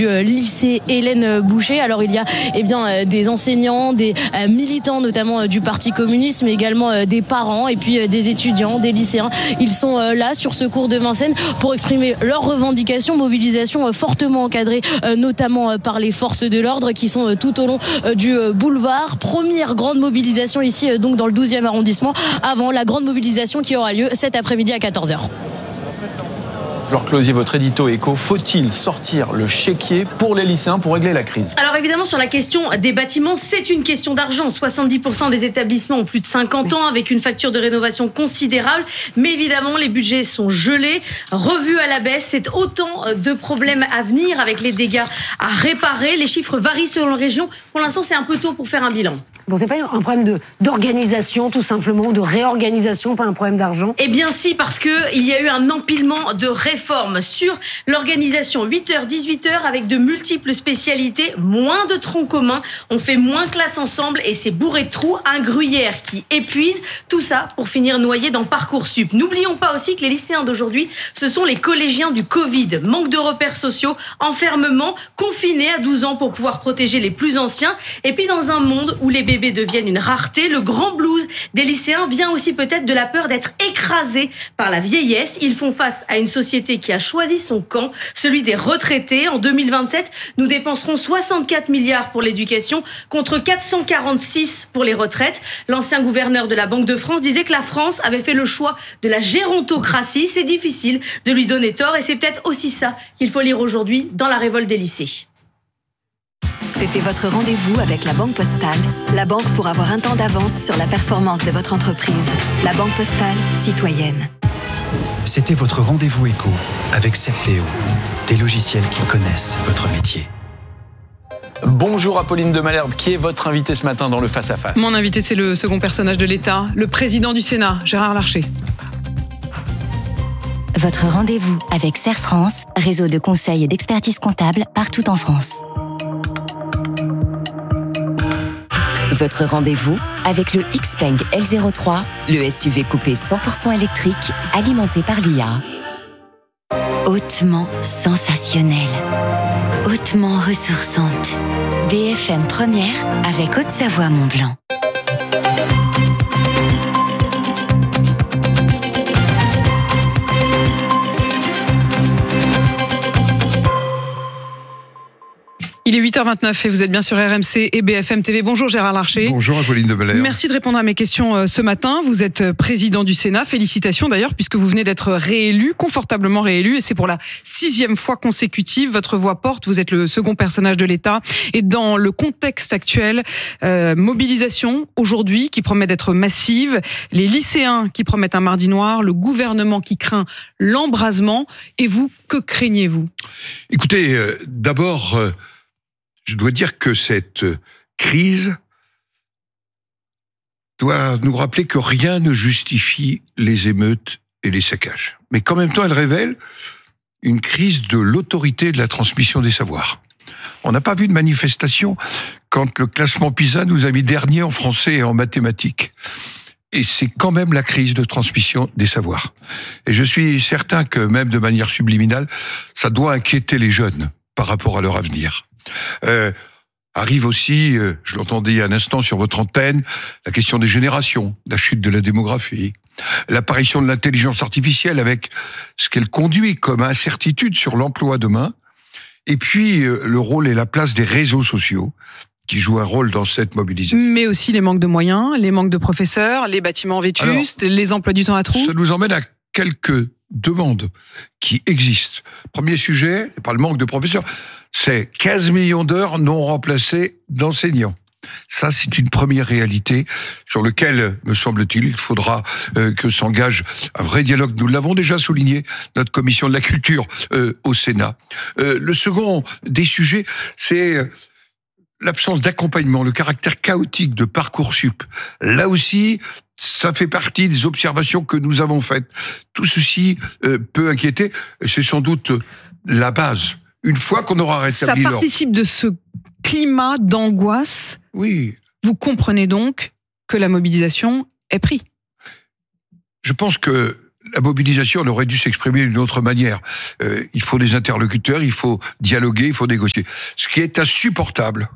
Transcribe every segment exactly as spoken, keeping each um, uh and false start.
du lycée Hélène Boucher. Alors il y a eh bien, des enseignants, des militants notamment du Parti communiste, mais également des parents et puis des étudiants, des lycéens. Ils sont là sur ce cours de Vincennes pour exprimer leurs revendications, mobilisation fortement encadrée notamment par les forces de l'ordre qui sont tout au long du boulevard. Première grande mobilisation ici donc dans le douzième arrondissement avant la grande mobilisation qui aura lieu cet après-midi à quatorze heures. Laure Closier, votre édito éco, faut-il sortir le chéquier pour les lycéens pour régler la crise ? Alors évidemment, sur la question des bâtiments, c'est une question d'argent. soixante-dix pour cent des établissements ont plus de cinquante ans avec une facture de rénovation considérable. Mais évidemment, les budgets sont gelés, revus à la baisse. C'est autant de problèmes à venir avec les dégâts à réparer. Les chiffres varient selon les régions. Pour l'instant, c'est un peu tôt pour faire un bilan. Bon, c'est pas un problème de, d'organisation, tout simplement, de réorganisation, pas un problème d'argent? Eh bien si, parce qu'il y a eu un empilement de réformes sur l'organisation. huit heures, dix-huit heures, avec de multiples spécialités, moins de troncs communs, on fait moins classe ensemble et c'est bourré de trous, un gruyère qui épuise, tout ça pour finir noyé dans Parcoursup. N'oublions pas aussi que les lycéens d'aujourd'hui, ce sont les collégiens du Covid. Manque de repères sociaux, enfermement, confinés à douze ans pour pouvoir protéger les plus anciens. Et puis dans un monde où les bébés deviennent une rareté, le grand blues des lycéens vient aussi peut-être de la peur d'être écrasés par la vieillesse. Ils font face à une société qui a choisi son camp, celui des retraités. En deux mille vingt-sept, nous dépenserons soixante-quatre milliards pour l'éducation contre quatre cent quarante-six pour les retraites. L'ancien gouverneur de la Banque de France disait que la France avait fait le choix de la gérontocratie. C'est difficile de lui donner tort et c'est peut-être aussi ça qu'il faut lire aujourd'hui dans la révolte des lycées. C'était votre rendez-vous avec la Banque Postale. La banque pour avoir un temps d'avance sur la performance de votre entreprise. La Banque Postale, citoyenne. C'était votre rendez-vous éco avec Septéo, des logiciels qui connaissent votre métier. Bonjour Apolline de Malherbe, qui est votre invité ce matin dans le Face à Face ? Mon invité, c'est le second personnage de l'État, le président du Sénat, Gérard Larcher. Votre rendez-vous avec Serre France, réseau de conseils et d'expertise comptable partout en France. Votre rendez-vous avec le Xpeng L zéro trois, le S U V coupé cent pour cent électrique, alimenté par l'I A. Hautement sensationnelle, hautement ressourçante. B F M Première avec Haute-Savoie Mont-Blanc. Il est huit heures vingt-neuf et vous êtes bien sur R M C et B F M T V. Bonjour Gérard Larcher. Bonjour Apolline de Malherbe. Merci de répondre à mes questions ce matin. Vous êtes président du Sénat. Félicitations d'ailleurs puisque vous venez d'être réélu, confortablement réélu, et c'est pour la sixième fois consécutive. Votre voix porte, vous êtes le second personnage de l'État. Et dans le contexte actuel, euh, mobilisation aujourd'hui qui promet d'être massive, les lycéens qui promettent un mardi noir, le gouvernement qui craint l'embrasement. Et vous, que craignez-vous ? Écoutez, euh, d'abord... Euh, Je dois dire que cette crise doit nous rappeler que rien ne justifie les émeutes et les saccages. Mais qu'en même temps, elle révèle une crise de l'autorité de la transmission des savoirs. On n'a pas vu de manifestation quand le classement PISA nous a mis dernier en français et en mathématiques. Et c'est quand même la crise de transmission des savoirs. Et je suis certain que même de manière subliminale, ça doit inquiéter les jeunes par rapport à leur avenir. Euh, arrive aussi, euh, je l'entendais il y a un instant sur votre antenne, la question des générations, la chute de la démographie, l'apparition de l'intelligence artificielle avec ce qu'elle conduit comme incertitude sur l'emploi demain, et puis euh, le rôle et la place des réseaux sociaux qui jouent un rôle dans cette mobilisation. Mais aussi les manques de moyens, les manques de professeurs, les bâtiments vétustes, Alors, les emplois du temps à trous. Ça nous emmène à quelques demandes qui existent. Premier sujet, par le manque de professeurs, c'est quinze millions d'heures non remplacées d'enseignants. Ça, c'est une première réalité sur laquelle, me semble-t-il, il faudra euh, que s'engage un vrai dialogue. Nous l'avons déjà souligné, notre commission de la culture euh, au Sénat. Euh, le second des sujets, c'est l'absence d'accompagnement, le caractère chaotique de Parcoursup. Là aussi, ça fait partie des observations que nous avons faites. Tout ceci euh, peut inquiéter, et c'est sans doute la base. Une fois qu'on aura rétabli l'ordre. Ça participe de ce climat d'angoisse. Oui. Vous comprenez donc que la mobilisation est prise. Je pense que la mobilisation elle aurait dû s'exprimer d'une autre manière. Euh, il faut des interlocuteurs, il faut dialoguer, il faut négocier. Ce qui est insupportable,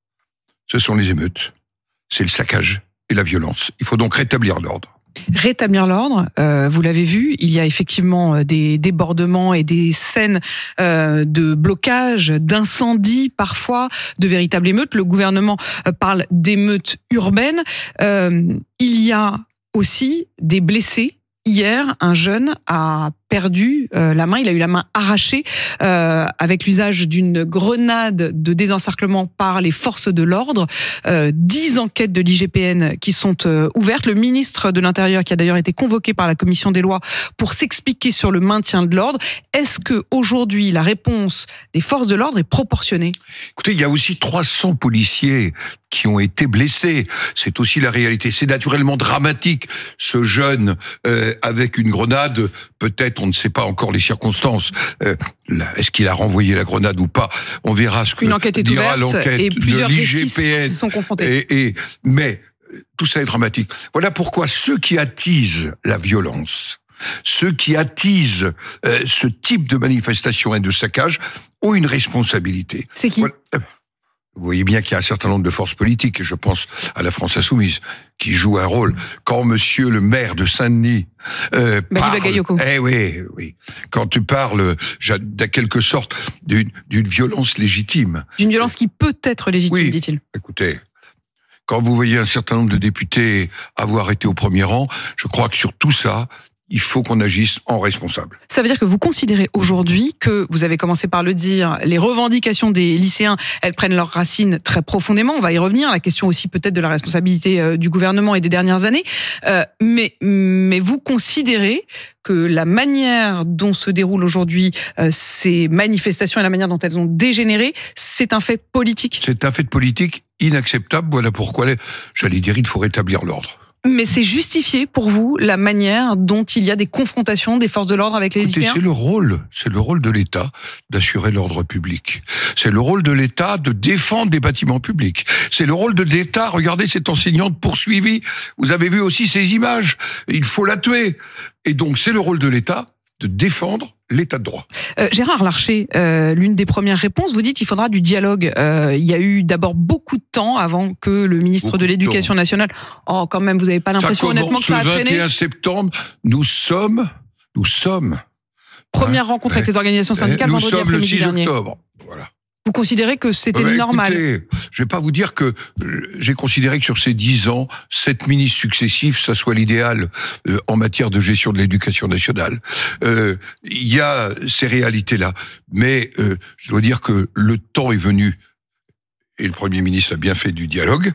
ce sont les émeutes, c'est le saccage et la violence. Il faut donc rétablir l'ordre. Rétablir l'ordre, euh, vous l'avez vu, il y a effectivement des débordements et des scènes euh, de blocage, d'incendies parfois, de véritables émeutes. Le gouvernement parle d'émeutes urbaines. Euh, il y a aussi des blessés. Hier, un jeune a perdu euh, la main, il a eu la main arrachée euh, avec l'usage d'une grenade de désencerclement par les forces de l'ordre. Euh, dix enquêtes de l'I G P N qui sont euh, ouvertes. Le ministre de l'Intérieur qui a d'ailleurs été convoqué par la commission des lois pour s'expliquer sur le maintien de l'ordre. Est-ce que aujourd'hui la réponse des forces de l'ordre est proportionnée ? Écoutez, il y a aussi trois cents policiers qui ont été blessés. C'est aussi la réalité. C'est naturellement dramatique. Ce jeune euh, avec une grenade, peut-être on ne sait pas encore les circonstances. Euh, est-ce qu'il a renvoyé la grenade ou pas ? On verra ce que une enquête est dira ouverte l'enquête et plusieurs de l'I G P N. sont confrontés. Et, et, mais tout ça est dramatique. Voilà pourquoi ceux qui attisent la violence, ceux qui attisent euh, ce type de manifestation et de saccage ont une responsabilité. C'est qui ? Voilà. Vous voyez bien qu'il y a un certain nombre de forces politiques, et je pense à la France Insoumise, qui joue un rôle. Quand monsieur le maire de Saint-Denis euh, parle... Eh oui, oui. Quand tu parles, de quelque sorte, d'une, d'une violence légitime. D'une violence qui peut être légitime, oui. dit-il. Écoutez, quand vous voyez un certain nombre de députés avoir été au premier rang, je crois que sur tout ça, il faut qu'on agisse en responsable. Ça veut dire que vous considérez aujourd'hui que, vous avez commencé par le dire, les revendications des lycéens, elles prennent leurs racines très profondément. On va y revenir. La question aussi peut-être de la responsabilité du gouvernement et des dernières années. Euh, mais, mais vous considérez que la manière dont se déroulent aujourd'hui euh, ces manifestations et la manière dont elles ont dégénéré, c'est un fait politique. C'est un fait politique inacceptable. Voilà pourquoi, j'allais dire, il faut rétablir l'ordre. Mais c'est justifié pour vous la manière dont il y a des confrontations des forces de l'ordre avec les Écoutez, lycéens ? C'est le rôle, c'est le rôle de l'État d'assurer l'ordre public. C'est le rôle de l'État de défendre des bâtiments publics. C'est le rôle de l'État. Regardez cette enseignante poursuivie. Vous avez vu aussi ces images. Il faut la tuer. Et donc c'est le rôle de l'État de défendre l'état de droit. Euh, Gérard Larcher, euh, l'une des premières réponses, vous dites qu'il faudra du dialogue. Euh, il y a eu d'abord beaucoup de temps avant que le ministre beaucoup de l'Éducation de nationale... Oh, quand même, vous n'avez pas l'impression honnêtement que ça a traîné ? Le vingt et un septembre, nous sommes... Nous sommes... Première hein, rencontre avec les organisations syndicales nous vendredi après-midi dernier. Nous sommes le six octobre. Voilà. Vous considérez que c'était bah, normal ? Écoutez, je vais pas vous dire que j'ai considéré que sur ces dix ans, sept ministres successifs, ça soit l'idéal euh, en matière de gestion de l'éducation nationale. Euh, il y a ces réalités-là, mais euh, je dois dire que le temps est venu, et le Premier ministre a bien fait du dialogue,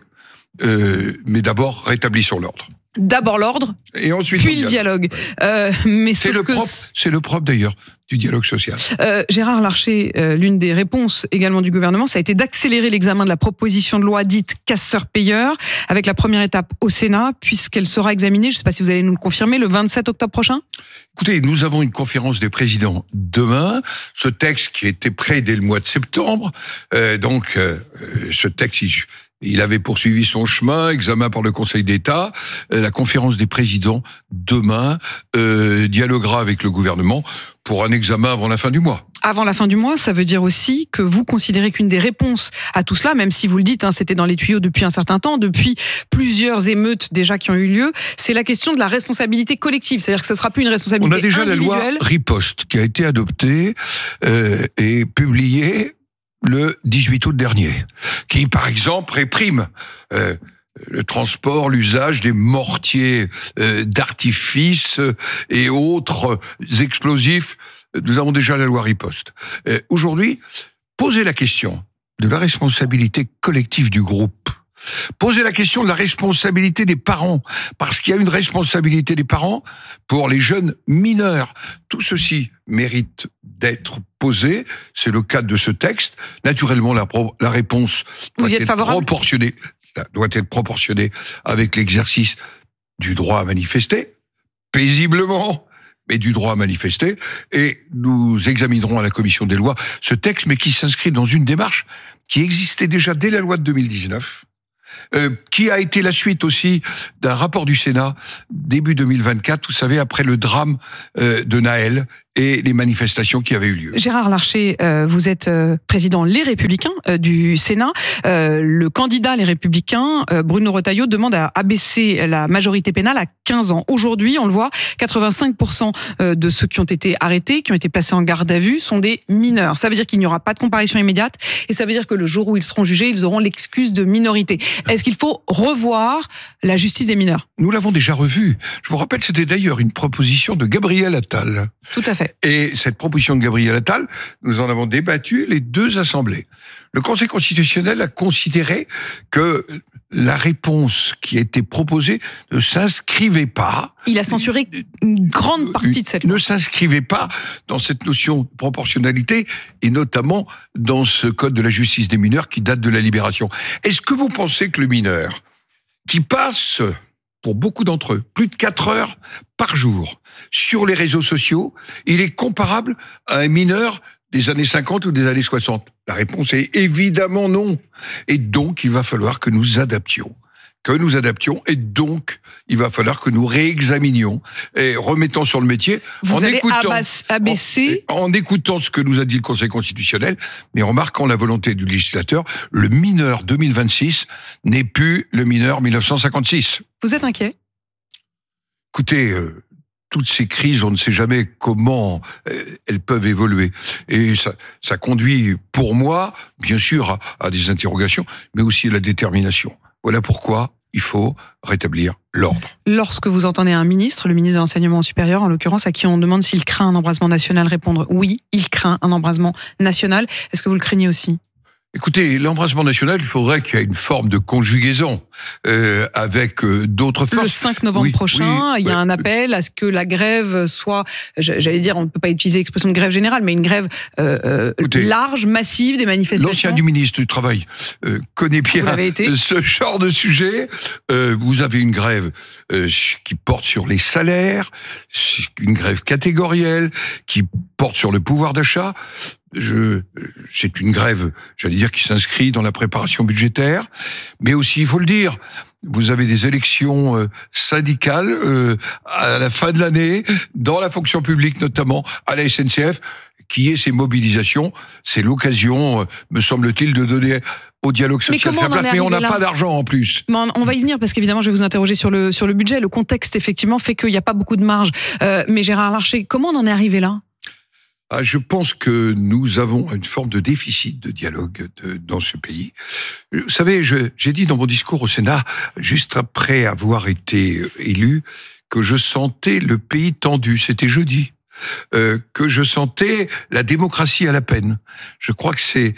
euh, mais d'abord rétablissons l'ordre. D'abord l'ordre, et ensuite puis le dialogue. Ouais. Euh, mais c'est, le que propre, c'est le propre d'ailleurs du dialogue social. Euh, Gérard Larcher, euh, l'une des réponses également du gouvernement, ça a été d'accélérer l'examen de la proposition de loi dite casseur-payeur, avec la première étape au Sénat, puisqu'elle sera examinée, je ne sais pas si vous allez nous le confirmer, le vingt-sept octobre prochain ? Écoutez, nous avons une conférence des présidents demain. Ce texte qui était prêt dès le mois de septembre, euh, donc euh, ce texte... Il, Il avait poursuivi son chemin, examen par le Conseil d'État. La conférence des présidents, demain, euh, dialoguera avec le gouvernement pour un examen avant la fin du mois. Avant la fin du mois, ça veut dire aussi que vous considérez qu'une des réponses à tout cela, même si vous le dites, hein, c'était dans les tuyaux depuis un certain temps, depuis plusieurs émeutes déjà qui ont eu lieu, c'est la question de la responsabilité collective. C'est-à-dire que ce ne sera plus une responsabilité individuelle. On a déjà la loi Riposte qui a été adoptée euh, et publiée le dix-huit août dernier, qui, par exemple, réprime euh, le transport, l'usage des mortiers euh, d'artifice et autres explosifs. Nous avons déjà la loi Riposte. Euh, aujourd'hui, posez la question de la responsabilité collective du groupe. Posez la question de la responsabilité des parents, parce qu'il y a une responsabilité des parents pour les jeunes mineurs. Tout ceci mérite d'être posé. C'est le cadre de ce texte. Naturellement, la, pro- la réponse doit Vous y êtes être favorable ? proportionnée, doit être proportionnée avec l'exercice du droit à manifester, paisiblement, mais du droit à manifester. Et nous examinerons à la commission des lois ce texte, mais qui s'inscrit dans une démarche qui existait déjà dès la loi de deux mille dix-neuf, euh, qui a été la suite aussi d'un rapport du Sénat début deux mille vingt-quatre, vous savez, après le drame euh, de Naël et les manifestations qui avaient eu lieu. Gérard Larcher, euh, vous êtes euh, président Les Républicains euh, du Sénat. Euh, le candidat Les Républicains, euh, Bruno Retailleau, demande à abaisser la majorité pénale à quinze ans. Aujourd'hui, on le voit, quatre-vingt-cinq pour cent de ceux qui ont été arrêtés, qui ont été placés en garde à vue, sont des mineurs. Ça veut dire qu'il n'y aura pas de comparution immédiate et ça veut dire que le jour où ils seront jugés, ils auront l'excuse de minorité. Est-ce qu'il faut revoir la justice des mineurs ? Nous l'avons déjà revu. Je vous rappelle, c'était d'ailleurs une proposition de Gabriel Attal. Tout à fait. Et cette proposition de Gabriel Attal, nous en avons débattu les deux assemblées. Le Conseil constitutionnel a considéré que la réponse qui a été proposée ne s'inscrivait pas. Il a censuré une grande partie de cette loi. Ne s'inscrivait pas dans cette notion de proportionnalité et notamment dans ce code de la justice des mineurs qui date de la Libération. Est-ce que vous pensez que le mineur qui passe, pour beaucoup d'entre eux, plus de quatre heures par jour sur les réseaux sociaux, il est comparable à un mineur des années cinquante ou des années soixante? La réponse est évidemment non. Et donc, il va falloir que nous adaptions. Que nous adaptions. Et donc, il va falloir que nous réexaminions et remettons sur le métier. Vous en allez écoutant, abaisser... En, en écoutant ce que nous a dit le Conseil constitutionnel, mais en marquant la volonté du législateur, le mineur deux mille vingt-six n'est plus le mineur mille neuf cent cinquante-six. Vous êtes inquiet ? Écoutez... Euh, toutes ces crises, on ne sait jamais comment elles peuvent évoluer. Et ça, ça conduit, pour moi, bien sûr, à, à des interrogations, mais aussi à la détermination. Voilà pourquoi il faut rétablir l'ordre. Lorsque vous entendez un ministre, le ministre de l'Enseignement supérieur, en l'occurrence, à qui on demande s'il craint un embrasement national, répondre oui, il craint un embrasement national. Est-ce que vous le craignez aussi ? Écoutez, l'embrasement national, il faudrait qu'il y ait une forme de conjugaison euh, avec euh, d'autres forces. Le cinq novembre oui, prochain, oui, il y a oui, un appel à ce que la grève soit, j'allais dire, on ne peut pas utiliser l'expression de grève générale, mais une grève euh, Écoutez, large, massive, des manifestations. L'ancien du ministre du Travail euh, connaît bien ce genre de sujet. Euh, vous avez une grève euh, qui porte sur les salaires, une grève catégorielle, qui porte sur le pouvoir d'achat. Je, c'est une grève, j'allais dire, qui s'inscrit dans la préparation budgétaire, mais aussi, il faut le dire, vous avez des élections euh, syndicales euh, à la fin de l'année, dans la fonction publique notamment, à la S N C F, qui est ces mobilisations. C'est l'occasion, euh, me semble-t-il, de donner au dialogue social sa place, mais on n'a pas d'argent en plus. Mais on va y venir parce qu'évidemment, je vais vous interroger sur le, sur le budget. Le contexte, effectivement, fait qu'il n'y a pas beaucoup de marge. Euh, mais Gérard Larcher, comment on en est arrivé là ? Ah, je pense que nous avons une forme de déficit de dialogue de, dans ce pays. Vous savez, je, j'ai dit dans mon discours au Sénat, juste après avoir été élu, que je sentais le pays tendu. C'était jeudi. Euh, que je sentais la démocratie à la peine. Je crois que c'est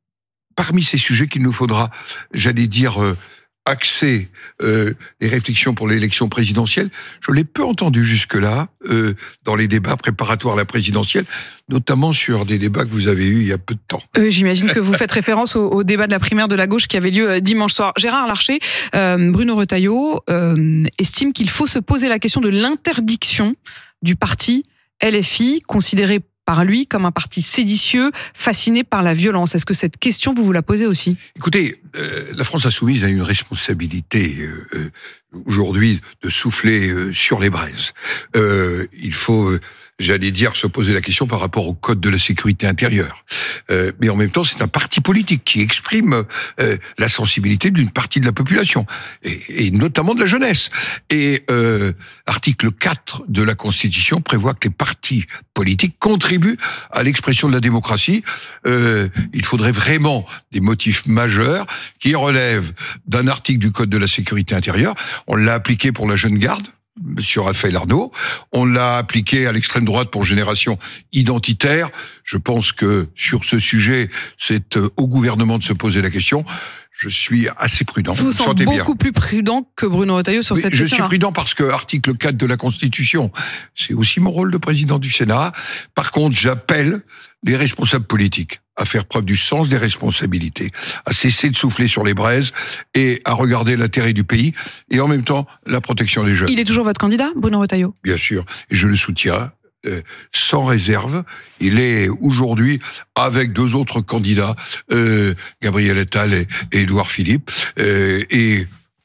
parmi ces sujets qu'il nous faudra, j'allais dire, euh, axer euh, les réflexions pour l'élection présidentielle. Je l'ai peu entendu jusque-là euh, dans les débats préparatoires à la présidentielle, notamment sur des débats que vous avez eus il y a peu de temps. Euh, j'imagine que vous faites référence au, au débat de la primaire de la gauche qui avait lieu euh, dimanche soir. Gérard Larcher, euh, Bruno Retailleau euh, estime qu'il faut se poser la question de l'interdiction du parti L F I, considéré par lui comme un parti séditieux, fasciné par la violence. Est-ce que cette question, vous vous la posez aussi ? Écoutez, euh, la France insoumise a une responsabilité euh, euh, aujourd'hui de souffler euh, sur les braises. Euh, il faut, euh, j'allais dire, se poser la question par rapport au code de la sécurité intérieure. Euh, mais en même temps, c'est un parti politique qui exprime euh, la sensibilité d'une partie de la population, et, et notamment de la jeunesse. Et euh, article quatre de la Constitution prévoit que les partis politiques contribuent à l'expression de la démocratie. Euh, il faudrait vraiment des motifs majeurs qui relèvent d'un article du code de la sécurité intérieure. On l'a appliqué pour la jeune garde, Monsieur Raphaël Arnaud. On l'a appliqué à l'extrême droite pour Génération Identitaire. Je pense que sur ce sujet, c'est au gouvernement de se poser la question. Je suis assez prudent. Je vous, vous sens beaucoup bien. Plus prudent que Bruno Retailleau sur oui, cette je question. Je suis prudent parce que article quatre de la Constitution, c'est aussi mon rôle de président du Sénat. Par contre, j'appelle les responsables politiques à faire preuve du sens des responsabilités, à cesser de souffler sur les braises et à regarder l'intérêt du pays et en même temps la protection des jeunes. Il est toujours votre candidat, Bruno Retailleau ? Bien sûr, et je le soutiens euh, sans réserve. Il est aujourd'hui avec deux autres candidats, euh, Gabriel Attal et, et Édouard Philippe, euh, et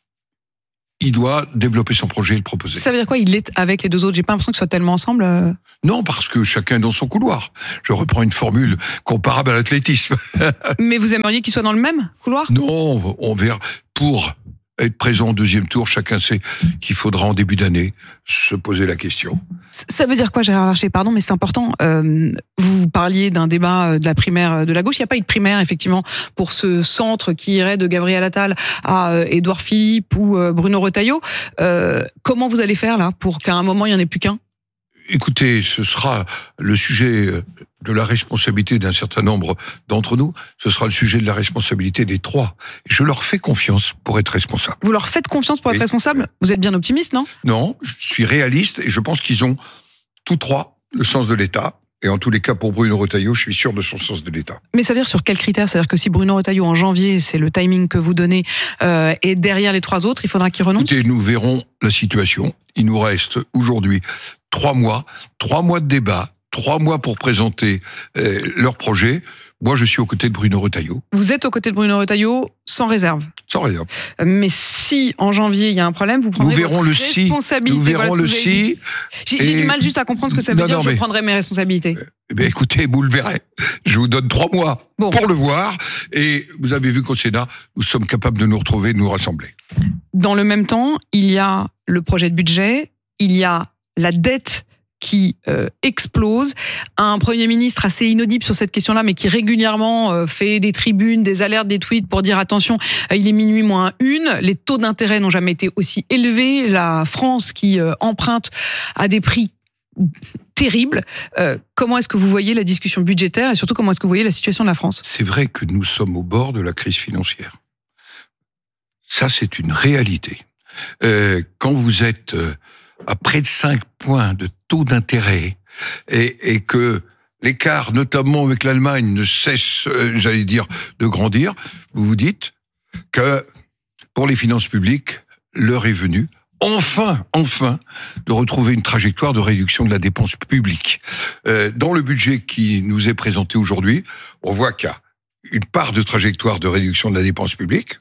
il doit développer son projet et le proposer. Ça veut dire quoi, il est avec les deux autres? J'ai pas l'impression qu'ils soient tellement ensemble. Euh... Non, parce que chacun est dans son couloir. Je reprends une formule comparable à l'athlétisme. Mais vous aimeriez qu'ils soient dans le même couloir? Non, on verra. Pour être présent au deuxième tour, chacun sait qu'il faudra en début d'année se poser la question. Ça veut dire quoi, Gérard Larcher? Pardon, mais c'est important. Euh, vous parliez d'un débat de la primaire de la gauche. Il n'y a pas eu de primaire, effectivement, pour ce centre qui irait de Gabriel Attal à euh, Édouard Philippe ou euh, Bruno Retailleau. Euh, comment vous allez faire, là, pour qu'à un moment, il n'y en ait plus qu'un? Écoutez, ce sera le sujet de la responsabilité d'un certain nombre d'entre nous. Ce sera le sujet de la responsabilité des trois. Je leur fais confiance pour être responsable. Vous leur faites confiance pour être oui. responsable? Vous êtes bien optimiste, non? Non, je suis réaliste et je pense qu'ils ont tous trois le sens de l'État. Et en tous les cas, pour Bruno Retailleau, je suis sûr de son sens de l'État. Mais ça veut dire sur quels critères? C'est-à-dire que si Bruno Retailleau, en janvier, c'est le timing que vous donnez, euh, est derrière les trois autres, il faudra qu'il renonce? Écoutez, nous verrons la situation. Il nous reste aujourd'hui trois mois, trois mois de débat, trois mois pour présenter euh, leur projet. Moi, je suis aux côtés de Bruno Retailleau. Vous êtes aux côtés de Bruno Retailleau sans réserve? Sans réserve. Mais si, en janvier, il y a un problème, vous prendrez nous verrons votre le si. responsabilité. Nous verrons voilà le si. J'ai, j'ai et... du mal juste à comprendre ce que ça veut non, dire, non, je mais... prendrai mes responsabilités. Eh bien, écoutez, vous le verrez. Je vous donne trois mois bon. pour le voir. Et vous avez vu qu'au Sénat, nous sommes capables de nous retrouver, de nous rassembler. Dans le même temps, il y a le projet de budget, il y a la dette qui euh, explose, un Premier ministre assez inaudible sur cette question-là, mais qui régulièrement euh, fait des tribunes, des alertes, des tweets pour dire attention, euh, il est minuit moins une, les taux d'intérêt n'ont jamais été aussi élevés, la France qui euh, emprunte à des prix terribles. Euh, comment est-ce que vous voyez la discussion budgétaire et surtout comment est-ce que vous voyez la situation de la France? C'est vrai que nous sommes au bord de la crise financière. Ça, c'est une réalité. Euh, quand vous êtes euh, à près de cinq points de taux d'intérêt et, et que l'écart, notamment avec l'Allemagne, ne cesse, euh, j'allais dire, de grandir, vous vous dites que pour les finances publiques, l'heure est venue, enfin, enfin, de retrouver une trajectoire de réduction de la dépense publique. Euh, dans le budget qui nous est présenté aujourd'hui, on voit qu'il y a une part de trajectoire de réduction de la dépense publique.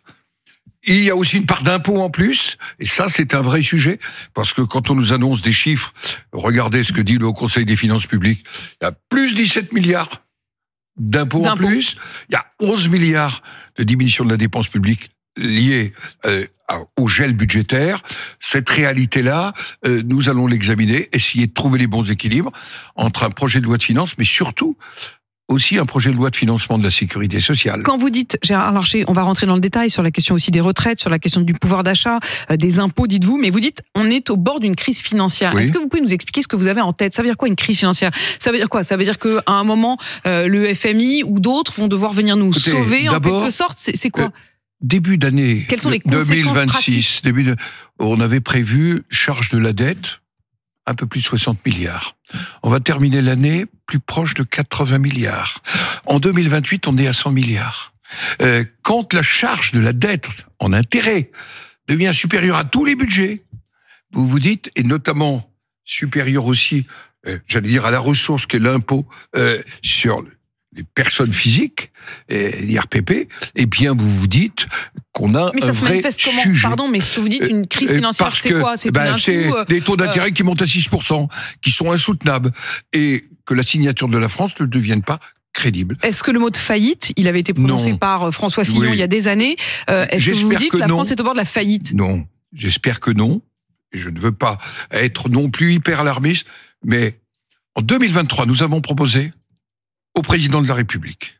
Il y a aussi une part d'impôt en plus, et ça c'est un vrai sujet, parce que quand on nous annonce des chiffres, regardez ce que dit le Haut Conseil des finances publiques, il y a plus dix-sept milliards d'impôts en plus, il y a onze milliards de diminution de la dépense publique liée euh, au gel budgétaire. Cette réalité-là, euh, nous allons l'examiner, essayer de trouver les bons équilibres entre un projet de loi de finances, mais surtout aussi un projet de loi de financement de la sécurité sociale. Quand vous dites, Gérard Larcher, on va rentrer dans le détail sur la question aussi des retraites, sur la question du pouvoir d'achat, euh, des impôts, dites-vous, mais vous dites, on est au bord d'une crise financière. Oui. Est-ce que vous pouvez nous expliquer ce que vous avez en tête? Ça veut dire quoi une crise financière? Ça veut dire quoi? Ça veut dire qu'à un moment, euh, le F M I ou d'autres vont devoir venir nous Écoutez, sauver en quelque sorte? C'est, c'est quoi euh, Début d'année Quelles sont les deux mille vingt-six, pratiques début de, on avait prévu charge de la dette un peu plus de soixante milliards. On va terminer l'année plus proche de quatre-vingts milliards. En deux mille vingt-huit, on est à cent milliards. Euh, quand la charge de la dette en intérêt devient supérieure à tous les budgets, vous vous dites, et notamment supérieure aussi, euh, j'allais dire, à la ressource qu'est l'impôt euh, sur les personnes physiques, l'I R P P, eh bien, vous vous dites qu'on a mais ça un se vrai manifeste comment sujet. Pardon, mais ce que vous dites, une crise financière, Parce c'est que, quoi? C'est ben, c'est coup, euh, des taux d'intérêt euh... qui montent à six pour cent, qui sont insoutenables, et que la signature de la France ne devienne pas crédible. Est-ce que le mot de faillite, il avait été prononcé non. par François Fillon oui. il y a des années, euh, est-ce J'espère que vous vous dites que la non. France est au bord de la faillite? Non, j'espère que non. Je ne veux pas être non plus hyper alarmiste, mais en deux mille vingt-trois, nous avons proposé au président de la République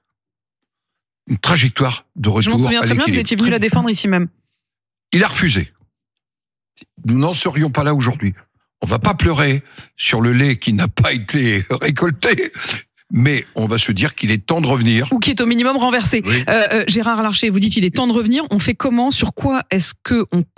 une trajectoire de retour à l'équilibre. Je m'en souviens très bien, vous étiez venu la défendre ici même. Il a refusé. Nous n'en serions pas là aujourd'hui. On ne va pas pleurer sur le lait qui n'a pas été récolté, mais on va se dire qu'il est temps de revenir. Ou qui est au minimum renversé. Oui. Euh, euh, Gérard Larcher, vous dites qu'il est temps de revenir. On fait comment? Sur quoi est-ce qu'on coupe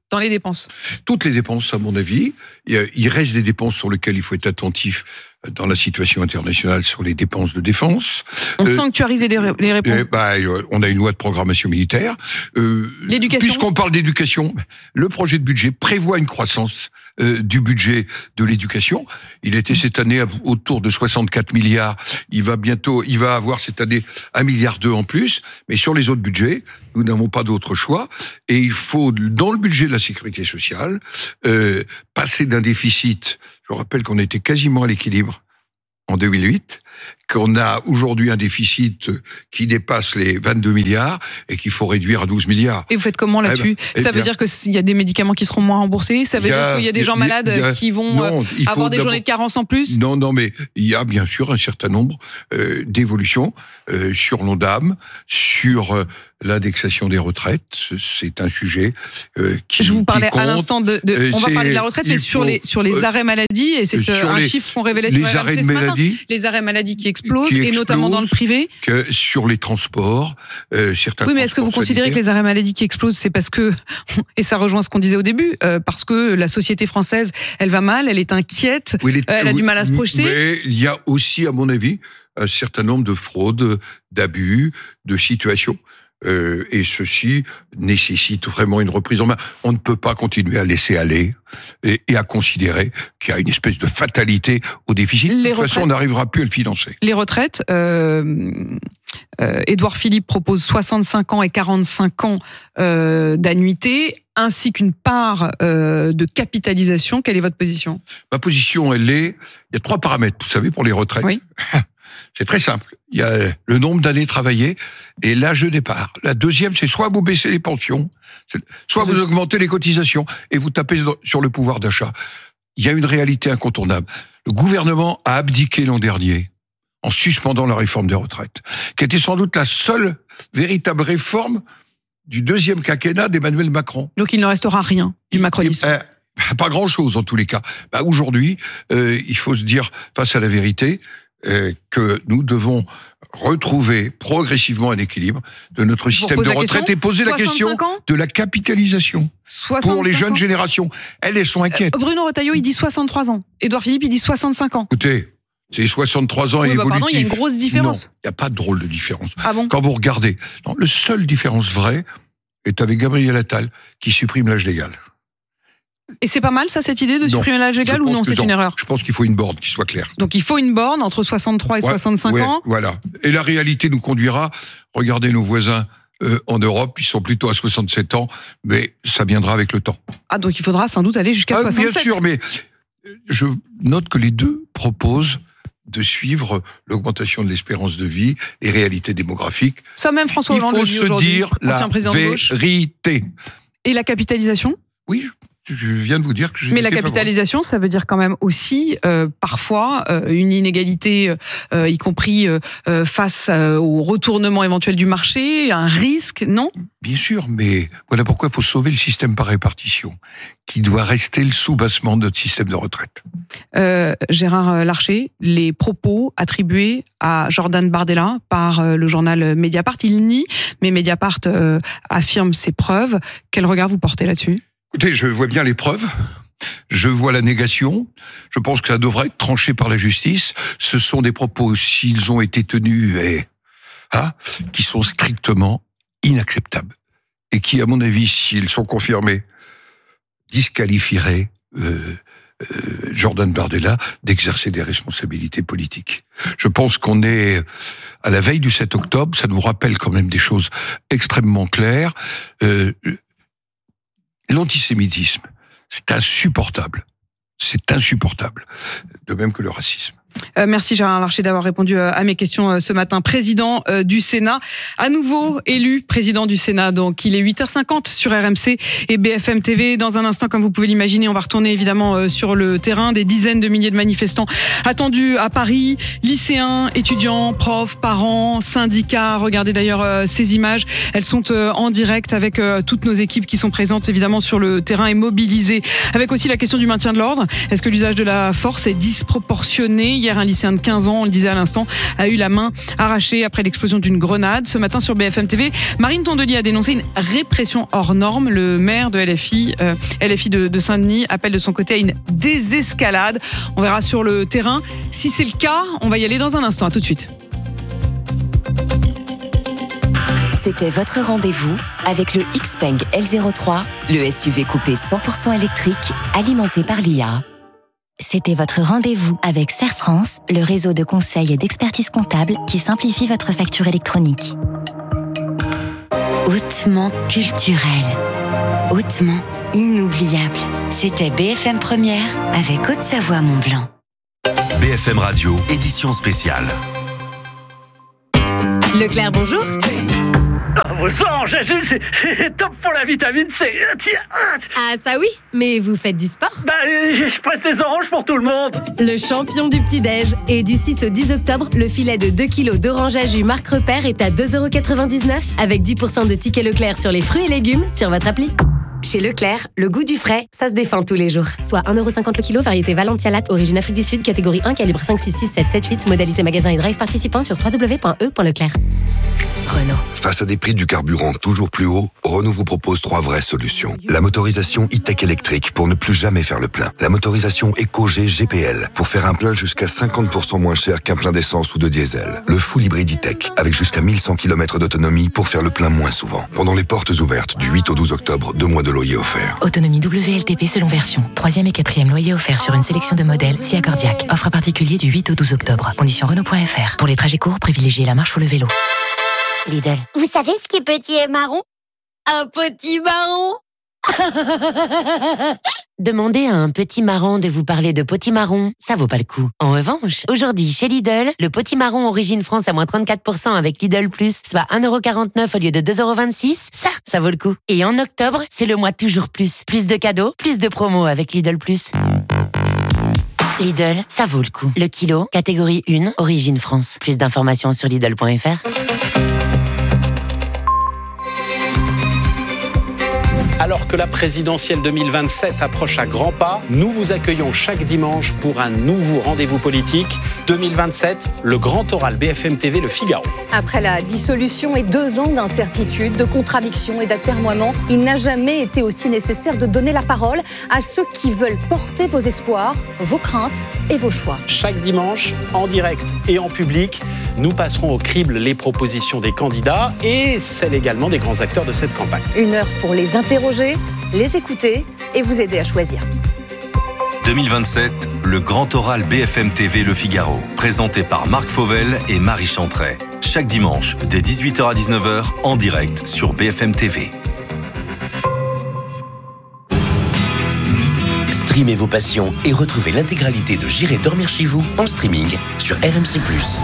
dans les dépenses. Toutes les dépenses, à mon avis. Il reste des dépenses sur lesquelles il faut être attentif dans la situation internationale, sur les dépenses de défense. On euh, sanctuarise les, ré- les réponses. Euh, bah, on a une loi de programmation militaire. Euh, L'éducation. Puisqu'on parle d'éducation, le projet de budget prévoit une croissance euh, du budget de l'éducation. Il était cette année autour de soixante-quatre milliards. Il va bientôt, il va avoir cette année un milliard deux en plus. Mais sur les autres budgets, nous n'avons pas d'autre choix. Et il faut, dans le budget de la sécurité sociale, euh, passer d'un déficit. Je rappelle qu'on était quasiment à l'équilibre en deux mille huit, qu'on a aujourd'hui un déficit qui dépasse les vingt-deux milliards et qu'il faut réduire à douze milliards. Et vous faites comment là-dessus ? eh ben, Ça eh veut bien, dire qu'il y a des médicaments qui seront moins remboursés ? Ça veut dire qu'il y a des gens malades a, qui vont non, avoir des journées de carence en plus ? Non, non, mais il y a bien sûr un certain nombre euh, d'évolutions euh, sur l'Ondam, sur euh, l'indexation des retraites. C'est un sujet euh, qui Je vous parlais qui compte. à l'instant de... de euh, on va parler de la retraite, mais sur les, sur les arrêts maladie, et c'est euh, un les, chiffre qu'on révélait sur les arrêts de maladie, les arrêts maladie qui explosent, qui et notamment dans le privé. Que sur les transports, euh, certains Oui, mais est-ce que vous considérez que les arrêts maladie qui explosent, c'est parce que, et ça rejoint ce qu'on disait au début, euh, parce que la société française, elle va mal, elle est inquiète, oui, les, elle a oui, du mal à se projeter. Mais il y a aussi, à mon avis, un certain nombre de fraudes, d'abus, de situations. Euh, et ceci nécessite vraiment une reprise en main. On ne peut pas continuer à laisser aller et, et à considérer qu'il y a une espèce de fatalité au déficit. Les de toute façon, on n'arrivera plus à le financer. Les retraites, euh, euh, Édouard Philippe propose soixante-cinq ans et quarante-cinq ans euh, d'annuité, ainsi qu'une part euh, de capitalisation. Quelle est votre position ? Ma position, elle est... Il y a trois paramètres, vous savez, pour les retraites. Oui. C'est très simple. Il y a le nombre d'années travaillées et l'âge de départ. La deuxième, c'est soit vous baissez les pensions, soit vous augmentez les cotisations et vous tapez sur le pouvoir d'achat. Il y a une réalité incontournable. Le gouvernement a abdiqué l'an dernier en suspendant la réforme des retraites, qui était sans doute la seule véritable réforme du deuxième quinquennat d'Emmanuel Macron. Donc il ne restera rien du macronisme. Et, euh, pas grand-chose en tous les cas. Bah, aujourd'hui, euh, il faut se dire face à la vérité, Euh, que nous devons retrouver progressivement un équilibre de notre système de retraite et poser la question de la capitalisation pour les jeunes ans. générations. Elles, elles sont inquiètes. Euh, Bruno Retailleau, il dit soixante-trois ans. Édouard Philippe, il dit soixante-cinq ans. Écoutez, c'est soixante-trois ans oui, et bah, évolutif. Pardon, il y a une grosse différence. Non, il n'y a pas de drôle de différence. Ah bon ? Quand vous regardez, non, le seule différence vraie est avec Gabriel Attal, qui supprime l'âge légal. Et c'est pas mal, ça, cette idée de non, supprimer l'âge légal ou non, c'est non. une erreur ? Je pense qu'il faut une borne qui soit claire. Donc il faut une borne entre soixante-trois et ouais, soixante-cinq ouais, ans. Voilà. Et la réalité nous conduira, regardez nos voisins euh, en Europe, ils sont plutôt à soixante-sept ans, mais ça viendra avec le temps. Ah, donc il faudra sans doute aller jusqu'à ah, soixante-sept. Bien sûr, mais je note que les deux proposent de suivre l'augmentation de l'espérance de vie, les réalités démographiques. Ça même François Hollande le dit aujourd'hui. Il faut se dire la vérité. Et la capitalisation ? Oui, je viens de vous dire que j'ai... Mais la capitalisation, ça veut dire quand même aussi, euh, parfois, euh, une inégalité, euh, y compris euh, face euh, au retournement éventuel du marché, un risque, non ? Bien sûr, mais voilà pourquoi il faut sauver le système par répartition, qui doit rester le soubassement de notre système de retraite. Euh, Gérard Larcher, les propos attribués à Jordan Bardella par euh, le journal Mediapart, il nie, mais Mediapart euh, affirme ses preuves. Quel regard vous portez là-dessus ? Écoutez, je vois bien les preuves, je vois la négation, je pense que ça devrait être tranché par la justice. Ce sont des propos, s'ils ont été tenus, et, hein, qui sont strictement inacceptables. Et qui, à mon avis, s'ils sont confirmés, disqualifieraient euh, euh, Jordan Bardella d'exercer des responsabilités politiques. Je pense qu'on est à la veille du sept octobre, ça nous rappelle quand même des choses extrêmement claires. Euh, L'antisémitisme, c'est insupportable. C'est insupportable. De même que le racisme. Euh, merci Gérard Larcher d'avoir répondu à mes questions euh, ce matin. Président euh, du Sénat, à nouveau élu président du Sénat. Donc il est huit heures cinquante sur R M C et B F M T V. Dans un instant, comme vous pouvez l'imaginer, on va retourner évidemment euh, sur le terrain. Des dizaines de milliers de manifestants attendus à Paris. Lycéens, étudiants, profs, parents, syndicats. Regardez d'ailleurs euh, ces images. Elles sont euh, en direct avec euh, toutes nos équipes qui sont présentes évidemment sur le terrain et mobilisées. Avec aussi la question du maintien de l'ordre. Est-ce que l'usage de la force est disproportionné ? Hier, un lycéen de quinze ans, on le disait à l'instant, a eu la main arrachée après l'explosion d'une grenade. Ce matin sur B F M T V, Marine Tondelier a dénoncé une répression hors norme. Le maire de L F I, euh, L F I de, de Saint-Denis appelle de son côté à une désescalade. On verra sur le terrain. Si c'est le cas, on va y aller dans un instant. À tout de suite. C'était votre rendez-vous avec le Xpeng L zéro trois, le S U V coupé cent pour cent électrique, alimenté par l'I A. C'était votre rendez-vous avec Serre France, le réseau de conseil et d'expertise comptable qui simplifie votre facture électronique. Hautement culturel, hautement inoubliable. C'était B F M Première avec Haute-Savoie Mont-Blanc. B F M Radio, édition spéciale. Leclerc, bonjour. Vos oranges à jus, c'est, c'est top pour la vitamine C. Ah ça oui, mais vous faites du sport? Bah, je, je presse des oranges pour tout le monde. Le champion du petit-déj. Et du six au dix octobre, le filet de deux kilos d'orange à jus Marc Repère est à deux euros quatre-vingt-dix-neuf avec dix pour cent de tickets Leclerc sur les fruits et légumes sur votre appli. Chez Leclerc, le goût du frais, ça se défend tous les jours. Soit un euro cinquante le kilo, variété Valentia Latte, origine Afrique du Sud, catégorie un, calibre cinq, six, six, sept, sept, huit, modalité magasin et drive participant sur w w w point e point leclerc. Renault. Face à des prix du carburant toujours plus hauts, Renault vous propose trois vraies solutions. La motorisation e-tech électrique pour ne plus jamais faire le plein. La motorisation EcoG G P L pour faire un plein jusqu'à cinquante pour cent moins cher qu'un plein d'essence ou de diesel. Le full hybride e-tech avec jusqu'à mille cent kilomètres d'autonomie pour faire le plein moins souvent. Pendant les portes ouvertes du huit au douze octobre, deux mois de loyer offert. Autonomie W L T P selon version. Troisième et quatrième loyer offert sur une sélection de modèles si accordiaque. Offre particulier du huit au douze octobre. Conditions Renault point F R. Pour les trajets courts, privilégiez la marche ou le vélo. Lidl. Vous savez ce qui est petit et marron? Un petit marron. Demandez à un petit marron de vous parler de potimarron, ça vaut pas le coup. En revanche, aujourd'hui chez Lidl, le potimarron origine France à moins trente-quatre pour cent avec Lidl Plus, soit un euro quarante-neuf au lieu de deux euros vingt-six, ça, ça vaut le coup. Et en octobre, c'est le mois toujours plus. Plus de cadeaux, plus de promos avec Lidl Plus. Lidl, ça vaut le coup. Le kilo, catégorie un, origine France. Plus d'informations sur Lidl point F R. Alors que la présidentielle deux mille vingt-sept approche à grands pas, nous vous accueillons chaque dimanche pour un nouveau rendez-vous politique. deux mille vingt-sept, le grand oral B F M T V Le Figaro. Après la dissolution et deux ans d'incertitude, de contradictions et d'atermoiements, il n'a jamais été aussi nécessaire de donner la parole à ceux qui veulent porter vos espoirs, vos craintes et vos choix. Chaque dimanche, en direct et en public, nous passerons au crible les propositions des candidats et celles également des grands acteurs de cette campagne. Une heure pour les interroger, les écouter et vous aider à choisir. deux mille vingt-sept, le grand oral B F M T V Le Figaro, présenté par Marc Fauvel et Marie Chantray. Chaque dimanche, dès dix-huit heures à dix-neuf heures, en direct sur B F M T V. Streamez vos passions et retrouvez l'intégralité de J'irai dormir chez vous en streaming sur R M C plus.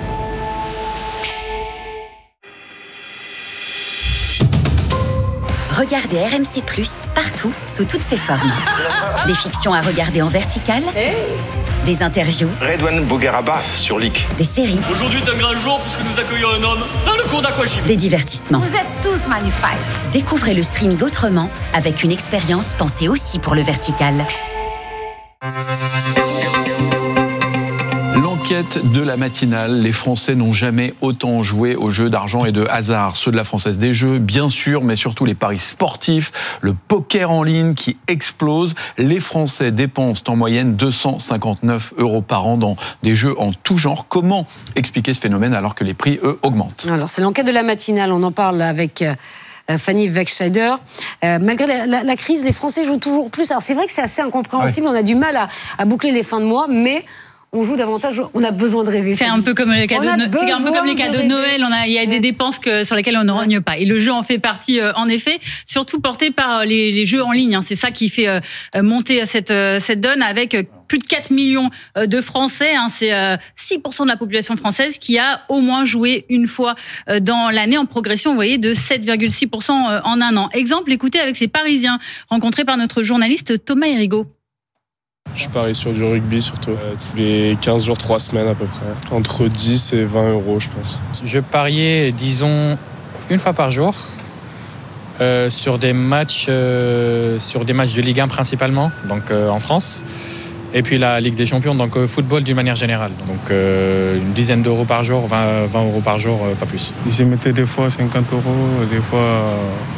Regardez R M C plus, partout, sous toutes ses formes. Des fictions à regarder en vertical, hey. Des interviews, Redouane Bougueraba sur L I C, des séries. Aujourd'hui est un grand jour puisque nous accueillons un homme dans le cours d'aquagym. Des divertissements. Vous êtes tous magnifiques. Découvrez le streaming autrement, avec une expérience pensée aussi pour le vertical. L'enquête de la matinale, les Français n'ont jamais autant joué aux jeux d'argent et de hasard. Ceux de la Française des Jeux, bien sûr, mais surtout les paris sportifs, le poker en ligne qui explose. Les Français dépensent en moyenne deux cent cinquante-neuf euros par an dans des jeux en tout genre. Comment expliquer ce phénomène alors que les prix, eux, augmentent? Alors, c'est l'enquête de la matinale, on en parle avec Fanny Wegscheider. Euh, malgré la, la, la crise, les Français jouent toujours plus. Alors, c'est vrai que c'est assez incompréhensible, ouais. On a du mal à, à boucler les fins de mois, mais on joue davantage, on a besoin de rêver. C'est un peu comme les cadeaux, de, c'est un peu comme les cadeaux de, de Noël, on a, il y a des dépenses que, sur lesquelles on ne rogne pas. Et le jeu en fait partie, euh, en effet, surtout porté par les, les jeux en ligne. Hein. C'est ça qui fait euh, monter cette, euh, cette donne avec euh, plus de quatre millions de Français. Hein. C'est euh, six pour cent de la population française qui a au moins joué une fois euh, dans l'année, en progression, vous voyez, de sept virgule six pour cent en un an. Exemple, écoutez avec ces Parisiens rencontrés par notre journaliste Thomas Hérigaud. Je parie sur du rugby surtout, euh, tous les quinze jours, trois semaines à peu près. Entre dix et vingt euros, je pense. Je pariais, disons, une fois par jour euh, sur des matchs, euh, sur des matchs de Ligue un principalement, donc euh, en France. Et puis la Ligue des Champions, donc euh, football d'une manière générale. Donc euh, une dizaine d'euros par jour, vingt, vingt euros par jour, euh, pas plus. J'ai mettais des fois cinquante euros, des fois euh,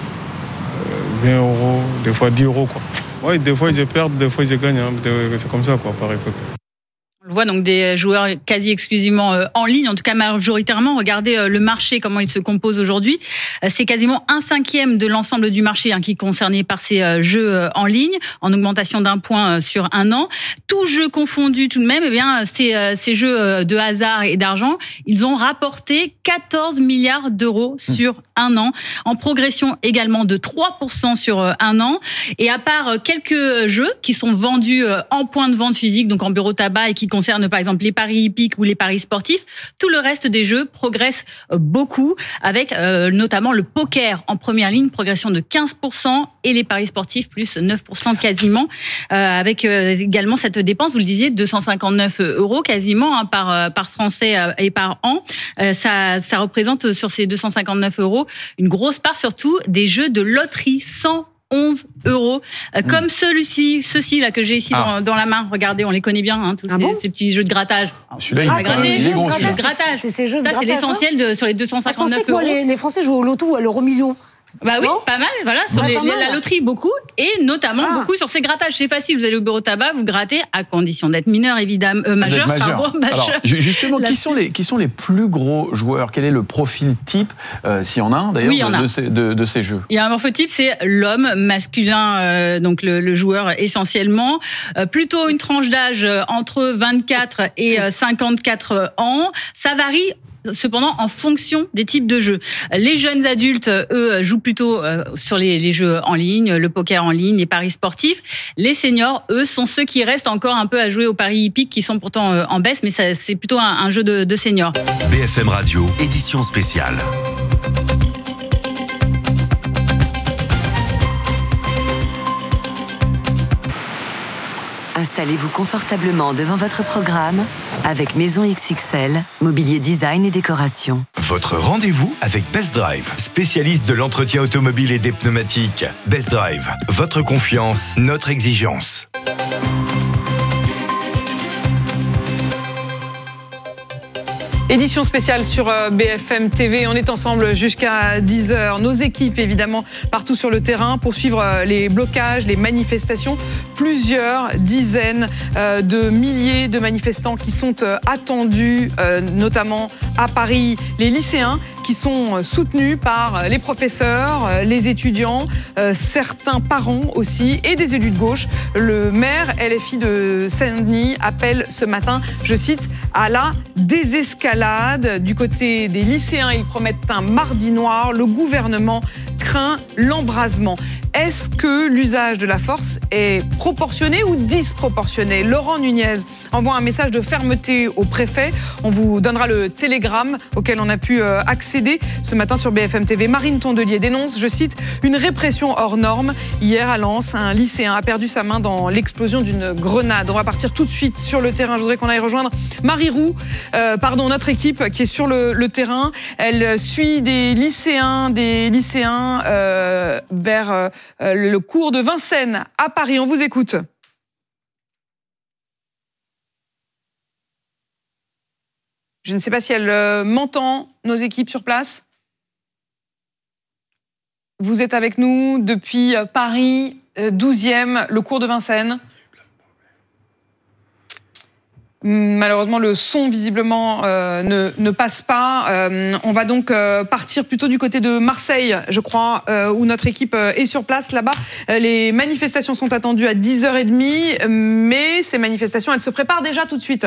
vingt euros, des fois dix euros. Quoi. Ouais, des fois ils perdent, des fois ils gagnent. Hein. C'est comme ça, quoi, pareil. On le voit, donc des joueurs quasi exclusivement en ligne, en tout cas majoritairement. Regardez le marché, comment il se compose aujourd'hui. C'est quasiment un cinquième de l'ensemble du marché hein, qui est concerné par ces jeux en ligne, en augmentation d'un point sur un an. Tous jeux confondus tout de même, eh bien, ces, ces jeux de hasard et d'argent, ils ont rapporté quatorze milliards d'euros sur un an, en progression également de trois pour cent sur un an. Et à part quelques jeux qui sont vendus en point de vente physique, donc en bureau tabac, et qui concerne par exemple les paris hippiques ou les paris sportifs, tout le reste des jeux progresse beaucoup, avec euh, notamment le poker en première ligne, progression de quinze pour cent, et les paris sportifs plus neuf pour cent quasiment, euh, avec euh, également cette dépense, vous le disiez, deux cent cinquante-neuf euros quasiment hein, par, par Français et par an. Euh, ça, ça représente sur ces deux cent cinquante-neuf euros une grosse part surtout des jeux de loterie, cent onze euros, euh, mmh. comme celui-ci, ceux-ci là que j'ai ici ah. dans, dans la main. Regardez, on les connaît bien, hein, tous ah ces, bon ces petits jeux de grattage. Celui-là, il, ah, est il est bon. C'est grattage. C'est ces jeux de ça, grattage. C'est l'essentiel de, sur les deux cent cinquante-neuf euros. Je pensais que moi, les, les Français jouent au loto ou à l'euro million. Bah oui, non pas mal, voilà, sur ouais, les, mal. la loterie beaucoup, et notamment ah. beaucoup sur ces grattages. C'est facile, vous allez au bureau tabac, vous grattez, à condition d'être mineur, évidemment, euh, majeur, majeur. pardon, majeur. Alors, justement, qui sont, les, qui sont les plus gros joueurs? Quel est le profil type, euh, s'il y en a un d'ailleurs, oui, de, a. de, ces, de, de ces jeux? Il y a un morphotype, c'est l'homme masculin, euh, donc le, le joueur essentiellement. Euh, plutôt une tranche d'âge entre vingt-quatre et cinquante-quatre ans. Ça varie cependant en fonction des types de jeux. Les jeunes adultes, eux, jouent plutôt sur les, les jeux en ligne, le poker en ligne, les paris sportifs. Les seniors, eux, sont ceux qui restent encore un peu à jouer aux paris hippiques, qui sont pourtant en baisse, mais ça, c'est plutôt un, un jeu de, de seniors. B F M Radio, édition spéciale. Installez-vous confortablement devant votre programme avec Maison X X L, mobilier design et décoration. Votre rendez-vous avec Best Drive, spécialiste de l'entretien automobile et des pneumatiques. Best Drive, votre confiance, notre exigence. Édition spéciale sur B F M T V. On est ensemble jusqu'à dix heures. Nos équipes, évidemment, partout sur le terrain pour suivre les blocages, les manifestations. Plusieurs dizaines de milliers de manifestants qui sont attendus, notamment à Paris. Les lycéens qui sont soutenus par les professeurs, les étudiants, certains parents aussi et des élus de gauche. Le maire L F I de Saint-Denis appelle ce matin, je cite, à la désescalade. Du côté des lycéens, ils promettent un mardi noir. Le gouvernement craint l'embrasement. Est-ce que l'usage de la force est proportionné ou disproportionné? Laurent Nunez envoie un message de fermeté au préfet. On vous donnera le télégramme auquel on a pu accéder ce matin sur B F M T V. Marine Tondelier dénonce, je cite, une répression hors norme. Hier à Lens, un lycéen a perdu sa main dans l'explosion d'une grenade. On va partir tout de suite sur le terrain. Je voudrais qu'on aille rejoindre Marie Roux, euh, pardon, notre équipe qui est sur le, le terrain. Elle suit des lycéens, des lycéens euh, vers euh, le cours de Vincennes à Paris. On vous écoute. Je ne sais pas si elle euh, m'entend, nos équipes sur place. Vous êtes avec nous depuis Paris, euh, douzième, le cours de Vincennes. Malheureusement, le son, visiblement, euh, ne, ne passe pas. Euh, on va donc euh, partir plutôt du côté de Marseille, je crois, euh, où notre équipe euh, est sur place. Là-bas, euh, les manifestations sont attendues à dix heures trente, mais ces manifestations, elles se préparent déjà tout de suite.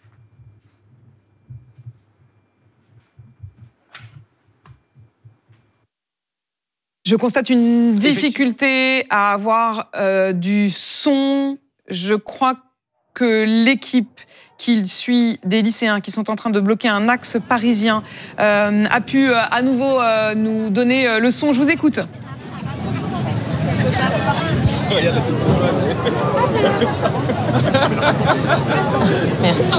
Je constate une difficulté à avoir euh, du son. Je crois que l'équipe qui suit des lycéens qui sont en train de bloquer un axe parisien euh, a pu euh, à nouveau euh, nous donner euh, le son. Je vous écoute. Merci.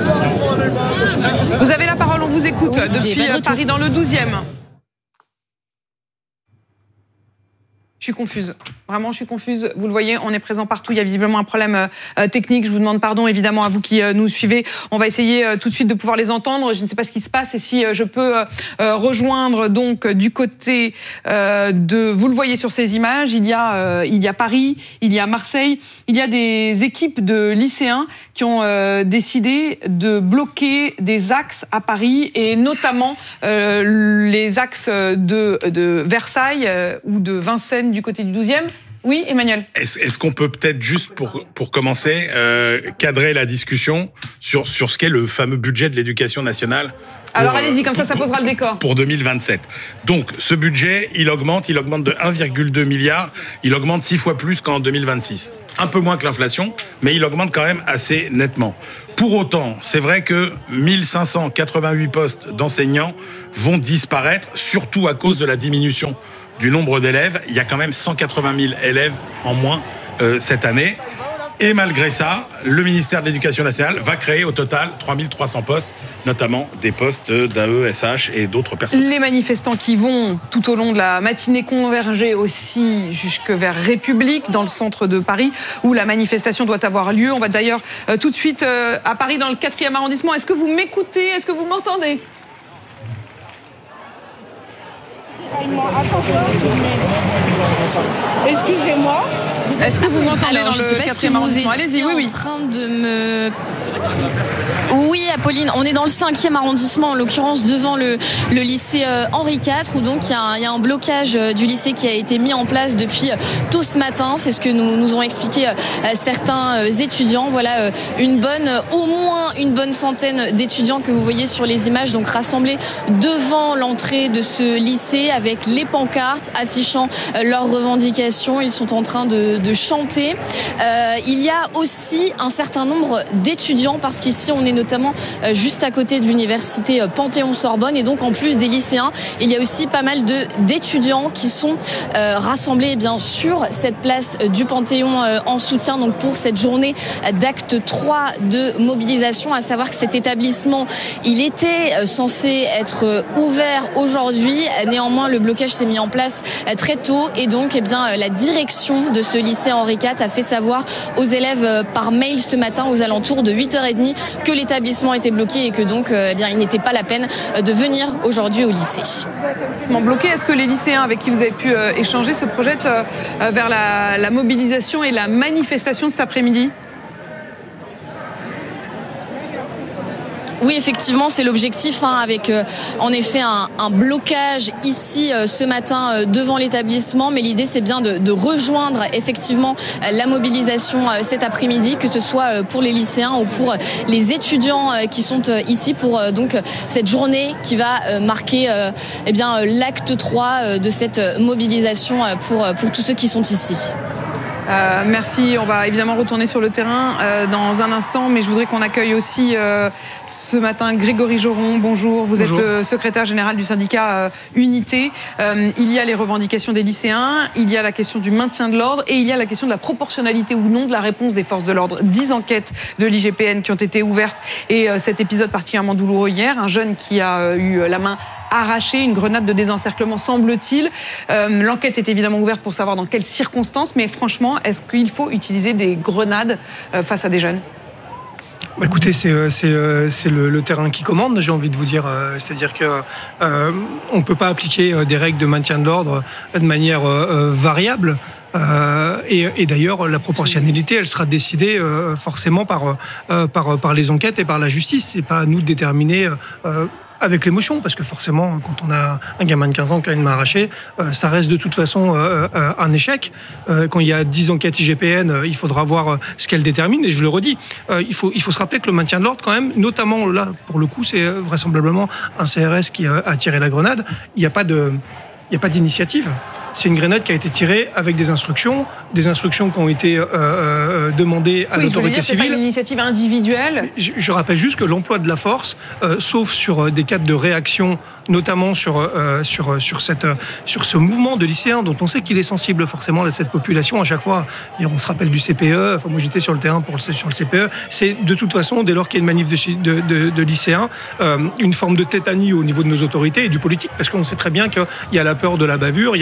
Vous avez la parole, on vous écoute oui, depuis Paris dans le douzième. Je suis confuse. Vraiment, je suis confuse. Vous le voyez, on est présent partout. Il y a visiblement un problème euh, technique. Je vous demande pardon, évidemment, à vous qui euh, nous suivez. On va essayer euh, tout de suite de pouvoir les entendre. Je ne sais pas ce qui se passe et si euh, je peux euh, rejoindre donc du côté euh, de. Vous le voyez sur ces images. Il y a, euh, il y a Paris, il y a Marseille. Il y a des équipes de lycéens qui ont euh, décidé de bloquer des axes à Paris et notamment euh, les axes de, de Versailles euh, ou de Vincennes du côté du douzième. Oui, Emmanuel. Est-ce, est-ce qu'on peut peut-être juste, pour, pour commencer, euh, cadrer la discussion sur, sur ce qu'est le fameux budget de l'éducation nationale? Alors pour, allez-y, comme ça, ça posera le décor. Pour deux mille vingt-sept. Donc, ce budget, il augmente, il augmente de un virgule deux milliard, il augmente six fois plus qu'en deux mille vingt-six. Un peu moins que l'inflation, mais il augmente quand même assez nettement. Pour autant, c'est vrai que mille cinq cent quatre-vingt-huit postes d'enseignants vont disparaître, surtout à cause de la diminution du nombre d'élèves. Il y a quand même cent quatre-vingt mille élèves en moins euh, cette année. Et malgré ça, le ministère de l'Éducation nationale va créer au total trois mille trois cents postes, notamment des postes d'A E S H et d'autres personnes. Les manifestants qui vont tout au long de la matinée converger aussi jusque vers République, dans le centre de Paris, où la manifestation doit avoir lieu. On va d'ailleurs euh, tout de suite euh, à Paris, dans le quatrième arrondissement. Est-ce que vous m'écoutez? Est-ce que vous m'entendez? Excusez-moi. Est-ce que vous m'entendez Alors, dans je le sais pas si vous étiez Allez-y, oui, oui. en train de me... Oui, Apolline, on est dans le cinquième arrondissement, en l'occurrence devant le, le lycée euh, Henri quatre, où donc il y, y a un blocage euh, du lycée qui a été mis en place depuis euh, tôt ce matin. C'est ce que nous, nous ont expliqué euh, certains euh, étudiants. Voilà, euh, une bonne, euh, au moins une bonne centaine d'étudiants que vous voyez sur les images, donc rassemblés devant l'entrée de ce lycée avec les pancartes affichant euh, leurs revendications. Ils sont en train de, de chanter. Euh, il y a aussi un certain nombre d'étudiants, parce qu'ici on est notamment euh, juste à côté de l'université euh, Panthéon-Sorbonne, et donc en plus des lycéens, il y a aussi pas mal de d'étudiants qui sont euh, rassemblés eh bien sur cette place euh, du Panthéon euh, en soutien donc pour cette journée euh, d'acte trois de mobilisation. À savoir que cet établissement, il était euh, censé être euh, ouvert aujourd'hui. Néanmoins, le blocage s'est mis en place euh, très tôt, et donc eh bien euh, la direction de ce lycée Henri quatre a fait savoir aux élèves euh, par mail ce matin aux alentours de huit heures trente que l'établissement était bloqué et que donc euh, eh bien, il n'était pas la peine de venir aujourd'hui au lycée. L'établissement bloqué, est-ce que les lycéens avec qui vous avez pu euh, échanger se projettent euh, vers la, la mobilisation et la manifestation cet après-midi ? Oui, effectivement, c'est l'objectif, hein, avec euh, en effet un, un blocage ici euh, ce matin euh, devant l'établissement. Mais l'idée, c'est bien de, de rejoindre effectivement euh, la mobilisation euh, cet après-midi, que ce soit euh, pour les lycéens ou pour les étudiants euh, qui sont euh, ici pour euh, donc cette journée qui va euh, marquer euh, eh bien euh, l'acte trois euh, de cette mobilisation euh, pour pour tous ceux qui sont ici. Euh, merci, on va évidemment retourner sur le terrain euh, dans un instant, mais je voudrais qu'on accueille aussi euh, ce matin Grégory Joron. Bonjour, vous Bonjour. êtes le secrétaire général du syndicat euh, Unité. Euh, il y a les revendications des lycéens, il y a la question du maintien de l'ordre et il y a la question de la proportionnalité ou non de la réponse des forces de l'ordre. Dix enquêtes de l'I G P N qui ont été ouvertes et euh, cet épisode particulièrement douloureux hier, un jeune qui a euh, eu la main arraché, une grenade de désencerclement semble-t-il. Euh, l'enquête est évidemment ouverte pour savoir dans quelles circonstances, mais franchement, est-ce qu'il faut utiliser des grenades euh, face à des jeunes ? Bah écoutez, c'est, c'est, c'est le, le terrain qui commande, j'ai envie de vous dire. Euh, c'est-à-dire que euh, on ne peut pas appliquer des règles de maintien de l'ordre de manière euh, variable. Euh, et, et d'ailleurs, la proportionnalité, elle sera décidée euh, forcément par, euh, par, par les enquêtes et par la justice. C'est pas à nous de déterminer euh, avec l'émotion, parce que forcément, quand on a un gamin de quinze ans qui a une main arrachée, euh, ça reste de toute façon euh, euh, un échec. Euh, quand il y a dix enquêtes I G P N, euh, il faudra voir euh, ce qu'elles déterminent, et je le redis, euh, il, faut, il faut se rappeler que le maintien de l'ordre, quand même, notamment là, pour le coup, c'est euh, vraisemblablement un C R S qui a, a tiré la grenade, il n'y a pas de, il n'y a pas d'initiative. C'est une grenade qui a été tirée avec des instructions, des instructions qui ont été euh, euh, demandées à oui, l'autorité dire, civile. C'est pas une initiative individuelle. Je, je rappelle juste que l'emploi de la force, euh, sauf sur des cas de réaction, notamment sur euh, sur sur cette sur ce mouvement de lycéens dont on sait qu'il est sensible forcément à cette population. À chaque fois, on se rappelle du C P E. Enfin, moi, j'étais sur le terrain pour le sur le C P E. C'est de toute façon, dès lors qu'il y a une manif de de, de, de lycéens, euh, une forme de tétanie au niveau de nos autorités et du politique, parce qu'on sait très bien qu'il y a la peur de la bavure, il y a la peur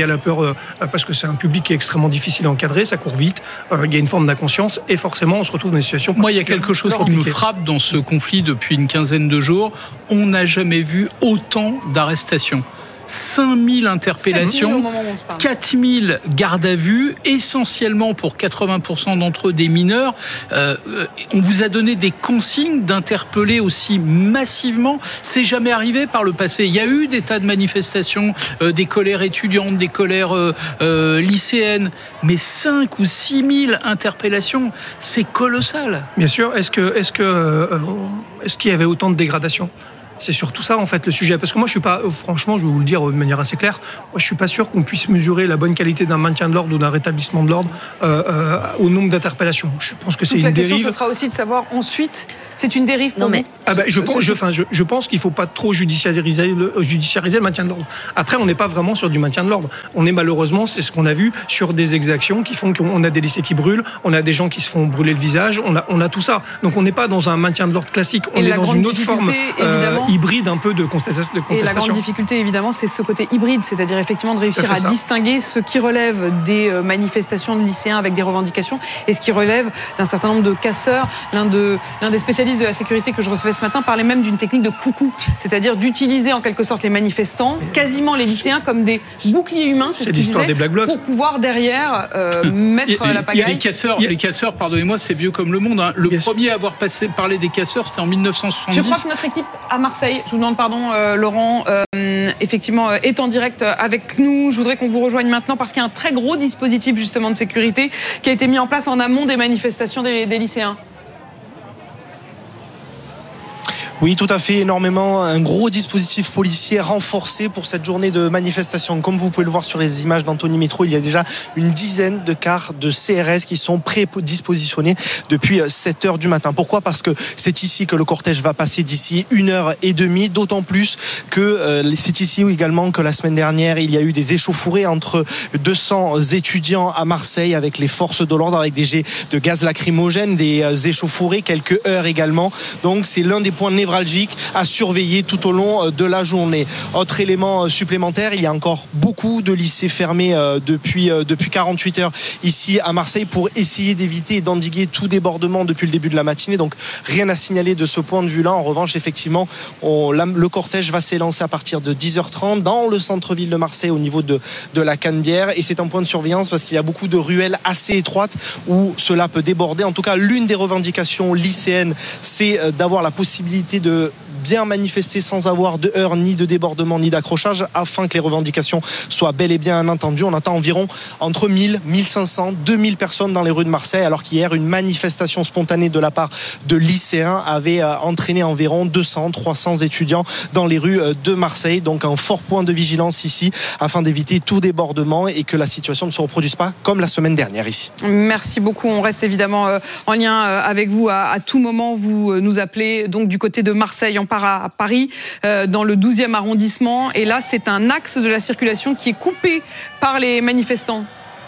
euh, parce que c'est un public qui est extrêmement difficile à encadrer, ça court vite, euh, il y a une forme d'inconscience et forcément on se retrouve dans des situations. Moi, il y a quelque chose qui me frappe dans ce conflit depuis une quinzaine de jours. On n'a jamais vu autant d'arrestations. cinq mille interpellations, quatre mille gardes à vue, essentiellement pour quatre-vingts pour cent d'entre eux des mineurs. Euh, on vous a donné des consignes d'interpeller aussi massivement. C'est jamais arrivé par le passé. Il y a eu des tas de manifestations, euh, des colères étudiantes, des colères euh, euh, lycéennes, mais cinq ou six mille interpellations, c'est colossal. Bien sûr. Est-ce que, est-ce que, euh, est-ce qu'il y avait autant de dégradation ? C'est surtout ça en fait le sujet, parce que moi je suis pas, franchement je vais vous le dire de manière assez claire, moi je suis pas sûr qu'on puisse mesurer la bonne qualité d'un maintien de l'ordre ou d'un rétablissement de l'ordre euh, euh, au nombre d'interpellations. Je pense que c'est Toute une la dérive. question ce sera aussi de savoir ensuite, c'est une dérive pour vous. Ah bah, je, pense, je, enfin, je, je pense qu'il ne faut pas trop judiciariser le, judiciariser le maintien de l'ordre. Après, on n'est pas vraiment sur du maintien de l'ordre. On est malheureusement, c'est ce qu'on a vu, sur des exactions qui font qu'on a des lycées qui brûlent, on a des gens qui se font brûler le visage, on a, on a tout ça. Donc on n'est pas dans un maintien de l'ordre classique, on Et est dans une autre forme euh, hybride un peu de contestation. Et la grande difficulté, évidemment, c'est ce côté hybride, c'est-à-dire effectivement de réussir à ça. distinguer ce qui relève des manifestations de lycéens avec des revendications et ce qui relève d'un certain nombre de casseurs. L'un, de, l'un des spécialistes de la sécurité que je recevais ce matin parlait même d'une technique de coucou, c'est-à-dire d'utiliser en quelque sorte les manifestants, quasiment les lycéens, comme des boucliers humains, c'est, c'est ce qu'il disait, des Black Blocs, pour pouvoir derrière euh, mettre et, la pagaille. Les casseurs, les casseurs, pardonnez-moi, c'est vieux comme le monde. Hein. Le Bien premier sûr. à avoir passé, parlé des casseurs, c'était en dix-neuf cent soixante-dix. Je crois que notre équipe à Marseille, je vous demande pardon, Euh, Laurent, euh, effectivement, euh, est en direct avec nous. Je voudrais qu'on vous rejoigne maintenant parce qu'il y a un très gros dispositif justement de sécurité qui a été mis en place en amont des manifestations des, des lycéens. Oui, tout à fait, énormément. Un gros dispositif policier renforcé pour cette journée de manifestation. Comme vous pouvez le voir sur les images d'Anthony Métro, il y a déjà une dizaine de cars de C R S qui sont prédispositionnés depuis sept heures du matin. Pourquoi ? Parce que c'est ici que le cortège va passer d'ici une heure et demie, d'autant plus que euh, c'est ici également que la semaine dernière, il y a eu des échauffourées entre deux cents étudiants à Marseille avec les forces de l'ordre, avec des jets de gaz lacrymogène, des échauffourées, quelques heures également. Donc c'est l'un des points névralgiques à surveiller tout au long de la journée. Autre élément supplémentaire, il y a encore beaucoup de lycées fermés depuis, depuis quarante-huit heures ici à Marseille pour essayer d'éviter et d'endiguer tout débordement depuis le début de la matinée. Donc rien à signaler de ce point de vue-là. En revanche, effectivement, on, la, le cortège va s'élancer à partir de dix heures trente dans le centre-ville de Marseille au niveau de, de la Canebière. Et c'est un point de surveillance parce qu'il y a beaucoup de ruelles assez étroites où cela peut déborder. En tout cas, l'une des revendications lycéennes, c'est d'avoir la possibilité de bien manifester sans avoir de heurts, ni de débordement, ni d'accrochage, afin que les revendications soient bel et bien entendues. On attend environ entre mille, mille cinq cents, deux mille personnes dans les rues de Marseille, alors qu'hier, une manifestation spontanée de la part de lycéens avait entraîné environ deux cents, trois cents étudiants dans les rues de Marseille. Donc un fort point de vigilance ici, afin d'éviter tout débordement et que la situation ne se reproduise pas comme la semaine dernière ici. Merci beaucoup. On reste évidemment en lien avec vous à, à tout moment. Vous nous appelez donc du côté de Marseille, on part à Paris, euh, dans le douzième arrondissement. Et là, c'est un axe de la circulation qui est coupé par les manifestants.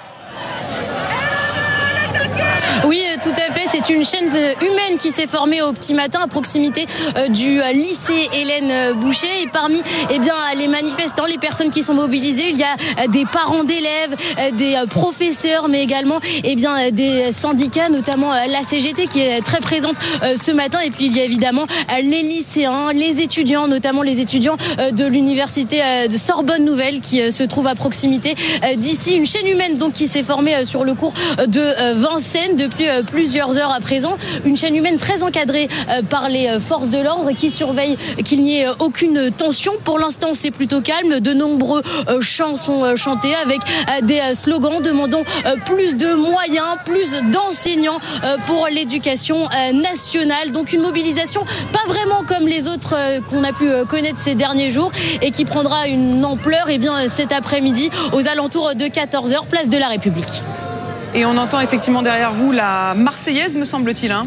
Oui, tout à fait. C'est une chaîne humaine qui s'est formée au petit matin à proximité du lycée Hélène Boucher. Et parmi eh bien, les manifestants, les personnes qui sont mobilisées, il y a des parents d'élèves, des professeurs, mais également eh bien, des syndicats, notamment la C G T qui est très présente ce matin. Et puis il y a évidemment les lycéens, les étudiants, notamment les étudiants de l'université de Sorbonne Nouvelle qui se trouvent à proximité d'ici. Une chaîne humaine donc qui s'est formée sur le cours de Vincennes depuis plusieurs heures à présent. Une chaîne humaine très encadrée par les forces de l'ordre qui surveillent qu'il n'y ait aucune tension. Pour l'instant, c'est plutôt calme. De nombreux chants sont chantés avec des slogans demandant plus de moyens, plus d'enseignants pour l'éducation nationale. Donc une mobilisation pas vraiment comme les autres qu'on a pu connaître ces derniers jours et qui prendra une ampleur eh bien, cet après-midi aux alentours de quatorze heures, place de la République. Et on entend effectivement derrière vous la Marseillaise, me semble-t-il. Hein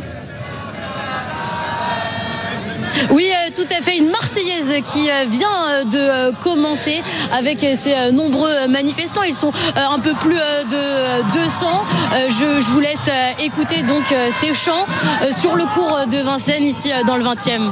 oui, tout à fait. Une Marseillaise qui vient de commencer avec ces nombreux manifestants. Ils sont un peu plus de deux cents. Je, je vous laisse écouter donc ces chants sur le cours de Vincennes, ici dans le vingtième.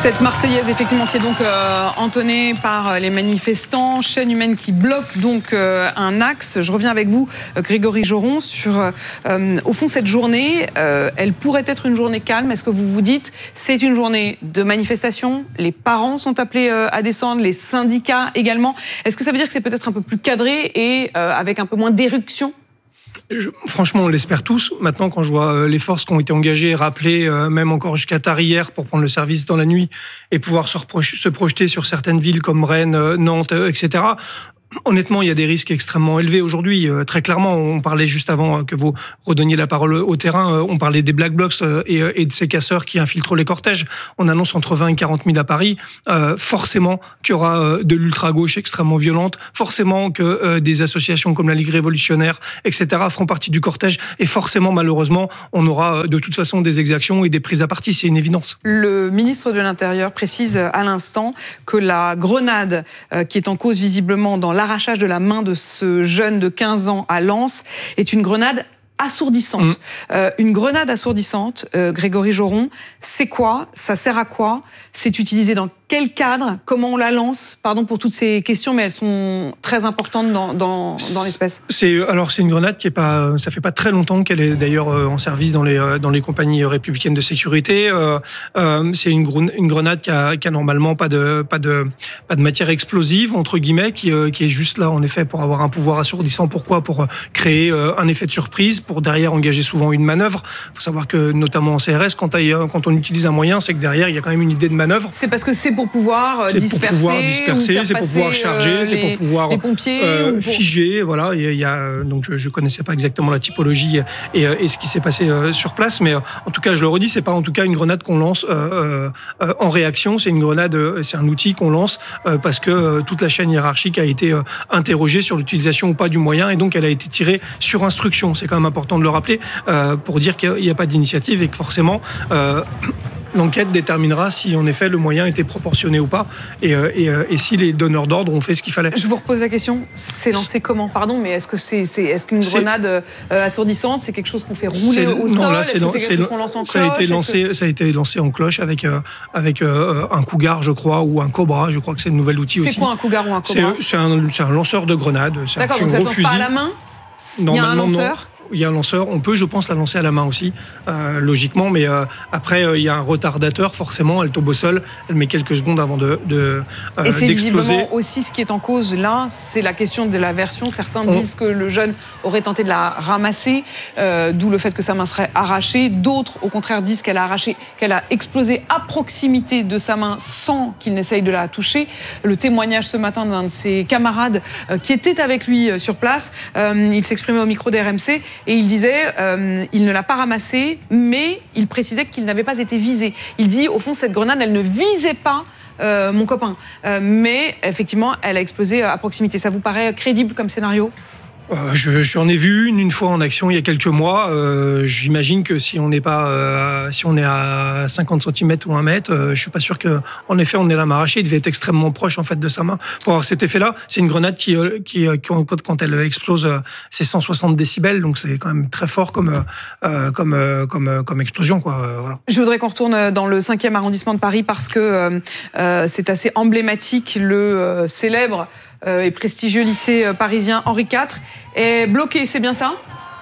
Cette Marseillaise, effectivement, qui est donc euh, entonnée par les manifestants, chaîne humaine qui bloque donc euh, un axe. Je reviens avec vous, Grégory Joron, sur, euh, au fond, cette journée, euh, elle pourrait être une journée calme. Est-ce que vous vous dites, c'est une journée de manifestation, les parents sont appelés euh, à descendre, les syndicats également. Est-ce que ça veut dire que c'est peut-être un peu plus cadré et euh, avec un peu moins d'éruption ? Je, franchement, on l'espère tous. Maintenant, quand je vois euh, les forces qui ont été engagées, rappelées, euh, même encore jusqu'à tard hier, pour prendre le service dans la nuit et pouvoir se, reproche, se projeter sur certaines villes comme Rennes, euh, Nantes, euh, et cetera. Honnêtement, il y a des risques extrêmement élevés aujourd'hui. Euh, très clairement, on parlait juste avant euh, que vous redonniez la parole au terrain, euh, on parlait des Black Blocs euh, et, euh, et de ces casseurs qui infiltrent les cortèges. On annonce entre vingt et quarante mille à Paris. Euh, forcément qu'il y aura euh, de l'ultra-gauche extrêmement violente. Forcément que euh, des associations comme la Ligue révolutionnaire, et cetera feront partie du cortège. Et forcément, malheureusement, on aura euh, de toute façon des exactions et des prises à partie. C'est une évidence. Le ministre de l'Intérieur précise à l'instant que la grenade euh, qui est en cause visiblement dans la l'arrachage de la main de ce jeune de quinze ans à Lens est une grenade assourdissante. Mmh. Euh, une grenade assourdissante, euh, Grégory Joron, c'est quoi ? Ça sert à quoi ? C'est utilisé dans quel cadre ? Comment on la lance ? Pardon pour toutes ces questions, mais elles sont très importantes dans, dans, dans l'espèce. C'est, alors, c'est une grenade qui est pas, ça fait pas très longtemps qu'elle est d'ailleurs en service dans les, dans les compagnies républicaines de sécurité. Euh, euh, c'est une, une grenade qui a, qui a normalement pas de, pas de, pas de matière explosive, entre guillemets, qui, euh, qui est juste là, en effet, pour avoir un pouvoir assourdissant. Pourquoi ? Pour créer euh, un effet de surprise, pour derrière engager souvent une manœuvre. Il faut savoir que, notamment en C R S, quand, quand on utilise un moyen, c'est que derrière, il y a quand même une idée de manœuvre. C'est parce que c'est pour pouvoir c'est disperser, pour pouvoir disperser, c'est pour pouvoir charger, euh, c'est pour pouvoir les pompiers, euh, ou pour... figer. Voilà, il y a donc je, je connaissais pas exactement la typologie et, et ce qui s'est passé euh, sur place, mais euh, en tout cas, je le redis, c'est pas en tout cas une grenade qu'on lance euh, euh, en réaction. C'est une grenade, c'est un outil qu'on lance euh, parce que euh, toute la chaîne hiérarchique a été euh, interrogée sur l'utilisation ou pas du moyen et donc elle a été tirée sur instruction. C'est quand même important de le rappeler euh, pour dire qu'il n'y a pas d'initiative et que forcément. Euh, L'enquête déterminera si en effet le moyen était proportionné ou pas et, euh, et, euh, et si les donneurs d'ordre ont fait ce qu'il fallait. Je vous repose la question, c'est lancé comment ? Pardon, mais est-ce que c'est, c'est est-ce qu'une c'est... grenade euh, assourdissante, c'est quelque chose qu'on fait rouler c'est... au non, sol ? Là, c'est, est-ce que c'est quelque c'est chose qu'on lance en ça cloche ? A été lancé, que... Ça a été lancé en cloche avec, euh, avec euh, un Cougar, je crois, ou un Cobra. Je crois que c'est un nouvel outil c'est aussi. C'est quoi un Cougar ou un Cobra ? C'est, c'est, un, c'est un lanceur de grenade. C'est D'accord, un, donc c'est ça un ne lance fusil. pas à la main ? Il y a un lanceur ? Non. Il y a un lanceur, on peut, je pense, la lancer à la main aussi, euh, logiquement, mais euh, après, euh, il y a un retardateur, forcément, elle tombe au sol, elle met quelques secondes avant de, de euh, Et c'est d'exploser. Visiblement aussi ce qui est en cause là, c'est la question de la version. Certains on... disent que le jeune aurait tenté de la ramasser, euh, d'où le fait que sa main serait arrachée. D'autres, au contraire, disent qu'elle a arraché, qu'elle a explosé à proximité de sa main sans qu'il n'essaye de la toucher. Le témoignage ce matin d'un de ses camarades euh, qui était avec lui euh, sur place, euh, il s'exprimait au micro d'R M C. Et il disait, euh, il ne l'a pas ramassé, mais il précisait qu'il n'avait pas été visé. Il dit, au fond, cette grenade, elle ne visait pas euh, mon copain. Euh, mais effectivement, elle a explosé à proximité. Ça vous paraît crédible comme scénario ? Euh, je, j'en ai vu une, une fois en action il y a quelques mois. Euh, j'imagine que si on n'est pas, euh, si on est à cinquante centimètres ou un mètre, euh, je suis pas sûr que, en effet, on ait la main arrachée. Il devait être extrêmement proche en fait de sa main pour avoir cet effet-là. C'est une grenade qui, qui, qui quand elle explose, c'est cent soixante décibels, donc c'est quand même très fort comme, euh, comme, euh, comme, comme explosion, quoi. Euh, voilà. Je voudrais qu'on retourne dans le cinquième arrondissement de Paris parce que euh, c'est assez emblématique. Le euh, célèbre et prestigieux lycée parisien Henri quatre est bloqué, c'est bien ça ?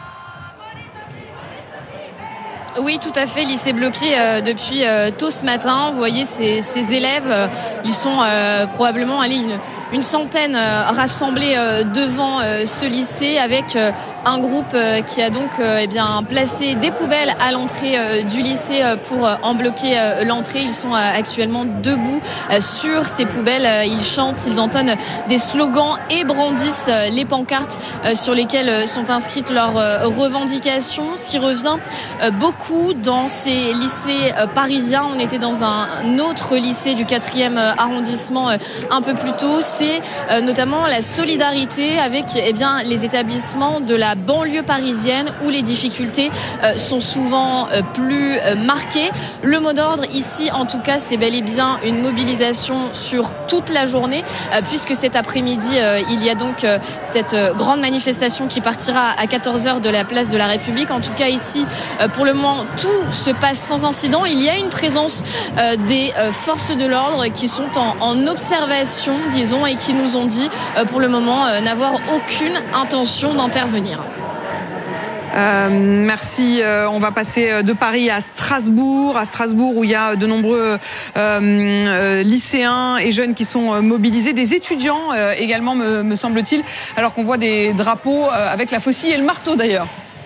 Oui, tout à fait. Lycée bloqué euh, depuis euh, tôt ce matin. Vous voyez ces, ces élèves, euh, ils sont euh, probablement allés une, une centaine euh, rassemblés euh, devant euh, ce lycée avec euh, un groupe euh, qui a donc euh, eh bien placé des poubelles à l'entrée euh, du lycée euh, pour euh, en bloquer euh, l'entrée. Ils sont euh, actuellement debout euh, sur ces poubelles. Euh, ils chantent, ils entonnent des slogans et brandissent euh, les pancartes euh, sur lesquelles euh, sont inscrites leurs euh, revendications. Ce qui revient euh, beaucoup dans ces lycées euh, parisiens. On était dans un autre lycée du quatrième arrondissement euh, un peu plus tôt. C'est euh, notamment la solidarité avec eh bien, les établissements de la la banlieue parisienne où les difficultés euh, sont souvent euh, plus euh, marquées. Le mot d'ordre ici, en tout cas, c'est bel et bien une mobilisation sur toute la journée, euh, puisque cet après-midi, euh, il y a donc euh, cette euh, grande manifestation qui partira à quatorze heures de la place de la République. En tout cas, ici, euh, pour le moment, tout se passe sans incident. Il y a une présence euh, des euh, forces de l'ordre qui sont en, en observation, disons, et qui nous ont dit, euh, pour le moment, euh, n'avoir aucune intention d'intervenir. Euh, merci. Euh, on va passer de Paris à Strasbourg, à Strasbourg où il y a de nombreux euh, euh, lycéens et jeunes qui sont mobilisés, des étudiants euh, également, me, me semble-t-il, alors qu'on voit des drapeaux euh, avec la faucille et le marteau d'ailleurs.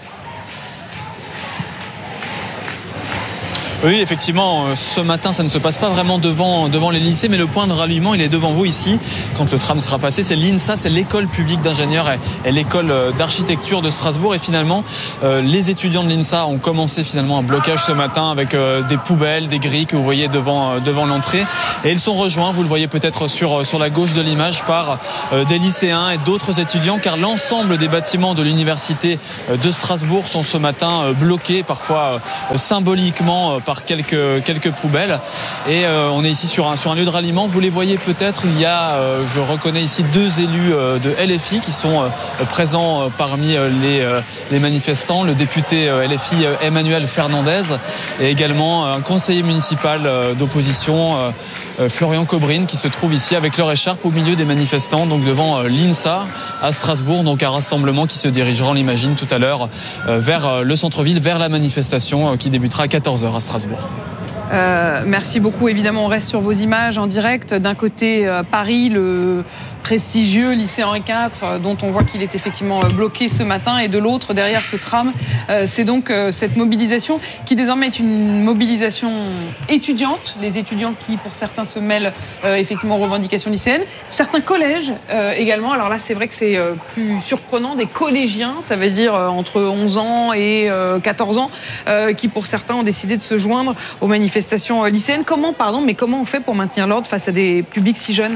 Oui, effectivement, ce matin, ça ne se passe pas vraiment devant, devant les lycées, mais le point de ralliement, il est devant vous ici. Quand le tram sera passé, c'est l'INSA, c'est l'école publique d'ingénieurs et, et l'école d'architecture de Strasbourg. Et finalement, euh, les étudiants de l'INSA ont commencé finalement un blocage ce matin avec euh, des poubelles, des grilles que vous voyez devant, euh, devant l'entrée. Et ils sont rejoints, vous le voyez peut-être sur, sur la gauche de l'image, par euh, des lycéens et d'autres étudiants, car l'ensemble des bâtiments de l'université de Strasbourg sont ce matin euh, bloqués, parfois euh, symboliquement, euh, par quelques quelques poubelles. Et euh, on est ici sur un sur un lieu de ralliement. Vous les voyez peut-être. Il y a, euh, je reconnais ici deux élus euh, de L F I qui sont euh, présents euh, parmi euh, les euh, les manifestants. Le député euh, L F I euh, Emmanuel Fernandez et également un conseiller municipal euh, d'opposition euh, euh, Florian Cobrine qui se trouve ici avec leur écharpe au milieu des manifestants. Donc devant euh, l'INSA à Strasbourg. Donc un rassemblement qui se dirigera, on l'imagine, tout à l'heure euh, vers euh, le centre-ville, vers la manifestation euh, qui débutera à quatorze heures à Strasbourg. Euh, merci beaucoup. Évidemment, on reste sur vos images en direct. D'un côté, euh, Paris, le prestigieux lycée Henri quatre, euh, dont on voit qu'il est effectivement euh, bloqué ce matin, et de l'autre, derrière ce tram, euh, c'est donc euh, cette mobilisation qui désormais est une mobilisation étudiante. Les étudiants qui, pour certains, se mêlent euh, effectivement aux revendications lycéennes. Certains collèges euh, également. Alors là, c'est vrai que c'est euh, plus surprenant. Des collégiens, ça veut dire euh, entre onze ans et euh, quatorze ans, euh, qui, pour certains, ont décidé de se joindre aux manifestations lycéennes. Comment, pardon, mais comment on fait pour maintenir l'ordre face à des publics si jeunes ?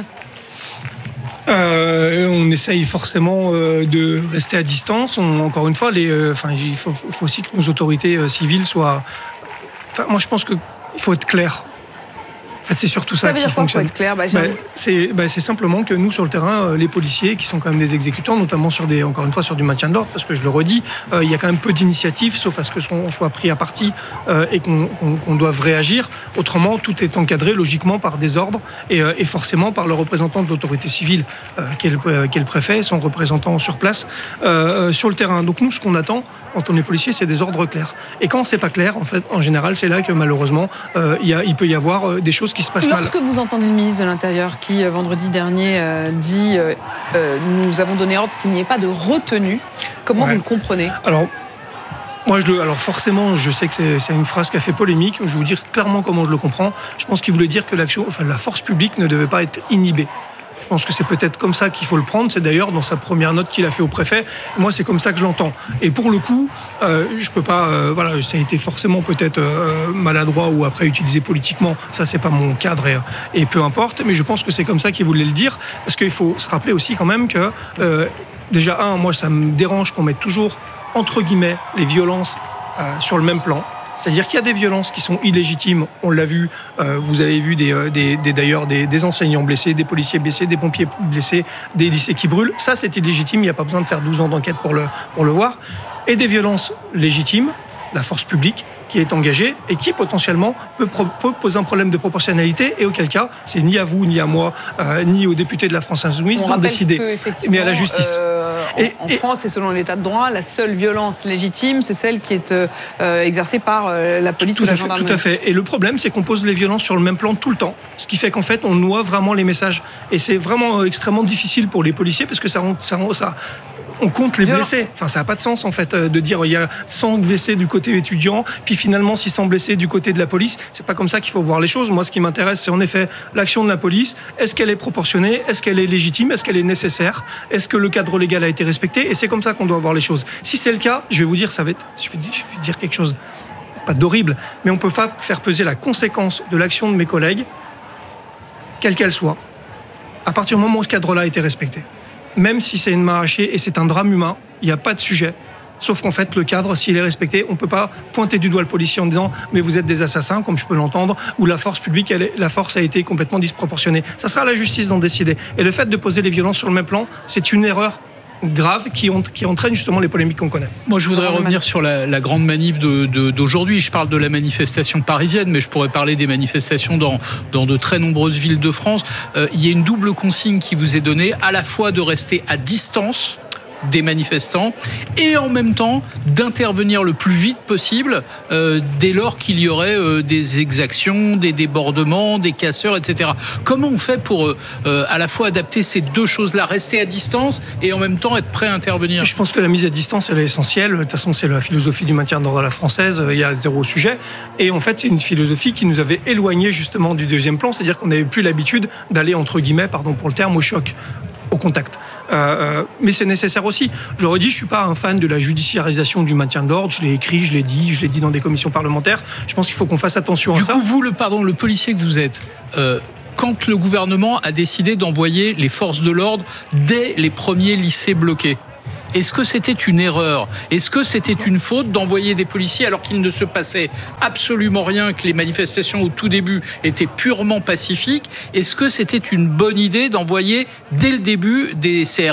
Euh, on essaye forcément euh, de rester à distance. On, encore une fois, les, euh, enfin, il faut, faut aussi que nos autorités euh, civiles soient. Enfin, moi, je pense qu'il faut être clair. En fait, c'est surtout ça, ça veut qui dire quoi, fonctionne. faut être clair bah, bah, c'est, bah, c'est simplement que nous, sur le terrain, les policiers, qui sont quand même des exécutants, notamment sur des, encore une fois, sur du maintien de l'ordre, parce que je le redis, euh, il y a quand même peu d'initiatives, sauf à ce que on soit pris à partie euh, et qu'on, qu'on, qu'on doive réagir. Autrement, tout est encadré logiquement par des ordres et, euh, et forcément par le représentant de l'autorité civile, euh, qui, est le, euh, qui est le préfet, son représentant sur place, euh, sur le terrain. Donc nous, ce qu'on attend quand on est policier, c'est des ordres clairs. Et quand c'est pas clair, en fait, en général, c'est là que malheureusement, euh, il, y a, il peut y avoir euh, des choses qui se passent mal. Lorsque vous entendez le ministre de l'Intérieur qui, vendredi dernier, euh, dit euh, euh, nous avons donné ordre qu'il n'y ait pas de retenue, comment ouais. vous le comprenez ? Alors, moi, je le, alors forcément, je sais que c'est, c'est une phrase qui a fait polémique. Je vais vous dire clairement comment je le comprends. Je pense qu'il voulait dire que l'action, enfin, la force publique ne devait pas être inhibée. Je pense que c'est peut-être comme ça qu'il faut le prendre. C'est d'ailleurs dans sa première note qu'il a fait au préfet. Moi, c'est comme ça que je l'entends. Et pour le coup, euh, je peux pas. Euh, voilà, ça a été forcément peut-être euh, maladroit ou après utilisé politiquement. Ça, c'est pas mon cadre et, et peu importe. Mais je pense que c'est comme ça qu'il voulait le dire, parce qu'il faut se rappeler aussi quand même que euh, déjà un, moi, ça me dérange qu'on mette toujours entre guillemets les violences euh, sur le même plan. C'est-à-dire qu'il y a des violences qui sont illégitimes, on l'a vu, euh, vous avez vu des, des, des, d'ailleurs des, des enseignants blessés, des policiers blessés, des pompiers blessés, des lycées qui brûlent. Ça, c'est illégitime, il n'y a pas besoin de faire douze ans d'enquête pour le, pour le voir. Et des violences légitimes, la force publique qui est engagée et qui potentiellement peut, pro- peut poser un problème de proportionnalité, et auquel cas, c'est ni à vous, ni à moi, euh, ni aux députés de la France Insoumise d'en décider, mais à la justice. Euh, en, et, en et, France, et selon l'état de droit, la seule violence légitime, c'est celle qui est euh, exercée par euh, la police ou la gendarmerie. Tout à fait. Et le problème, c'est qu'on pose les violences sur le même plan tout le temps, ce qui fait qu'en fait, on noie vraiment les messages. Et c'est vraiment euh, extrêmement difficile pour les policiers, parce que ça, ça, ça on compte les blessés. Enfin, ça n'a pas de sens, en fait, de dire il y a cent blessés du côté étudiant, puis finalement six cents blessés du côté de la police. C'est pas comme ça qu'il faut voir les choses. Moi, ce qui m'intéresse, c'est en effet l'action de la police. Est-ce qu'elle est proportionnée ? Est-ce qu'elle est légitime ? Est-ce qu'elle est nécessaire ? Est-ce que le cadre légal a été respecté ? Et c'est comme ça qu'on doit voir les choses. Si c'est le cas, je vais vous dire, ça va être, je vais dire quelque chose, pas d'horrible, mais on peut pas faire peser la conséquence de l'action de mes collègues, quelle qu'elle soit, à partir du moment où ce cadre-là a été respecté. même si c'est une main arrachée et c'est un drame humain, il n'y a pas de sujet. Sauf qu'en fait, le cadre, s'il est respecté, on ne peut pas pointer du doigt le policier en disant « mais vous êtes des assassins », comme je peux l'entendre, ou la force publique, elle est, la force a été complètement disproportionnée. Ça sera à la justice d'en décider. Et le fait de poser les violences sur le même plan, c'est une erreur grave qui, ont, qui entraîne justement les polémiques qu'on connaît. Moi, je voudrais revenir sur la, la grande manif de, de, d'aujourd'hui. Je parle de la manifestation parisienne, mais je pourrais parler des manifestations dans, dans de très nombreuses villes de France. Euh, il y a une double consigne qui vous est donnée, à la fois de rester à distance des manifestants et en même temps d'intervenir le plus vite possible euh, dès lors qu'il y aurait euh, des exactions, des débordements, des casseurs, et cetera. Comment on fait pour euh, à la fois adapter ces deux choses-là, rester à distance et en même temps être prêt à intervenir ? Je pense que la mise à distance, elle est essentielle. De toute façon, c'est la philosophie du maintien de l'ordre à la française. Il y a zéro sujet. Et en fait, c'est une philosophie qui nous avait éloignés justement du deuxième plan, c'est-à-dire qu'on n'avait plus l'habitude d'aller, entre guillemets, pardon pour le terme, au choc, au contact. Euh, mais c'est nécessaire aussi. Je leur ai dit, je suis pas un fan de la judiciarisation du maintien de l'ordre. Je l'ai écrit, je l'ai dit, je l'ai dit dans des commissions parlementaires. Je pense qu'il faut qu'on fasse attention du à ça. Du coup, vous, le pardon, le policier que vous êtes, euh, quand le gouvernement a décidé d'envoyer les forces de l'ordre dès les premiers lycées bloqués, est-ce que c'était une erreur ? Est-ce que c'était une faute d'envoyer des policiers alors qu'il ne se passait absolument rien, que les manifestations au tout début étaient purement pacifiques ? Est-ce que c'était une bonne idée d'envoyer dès le début des C R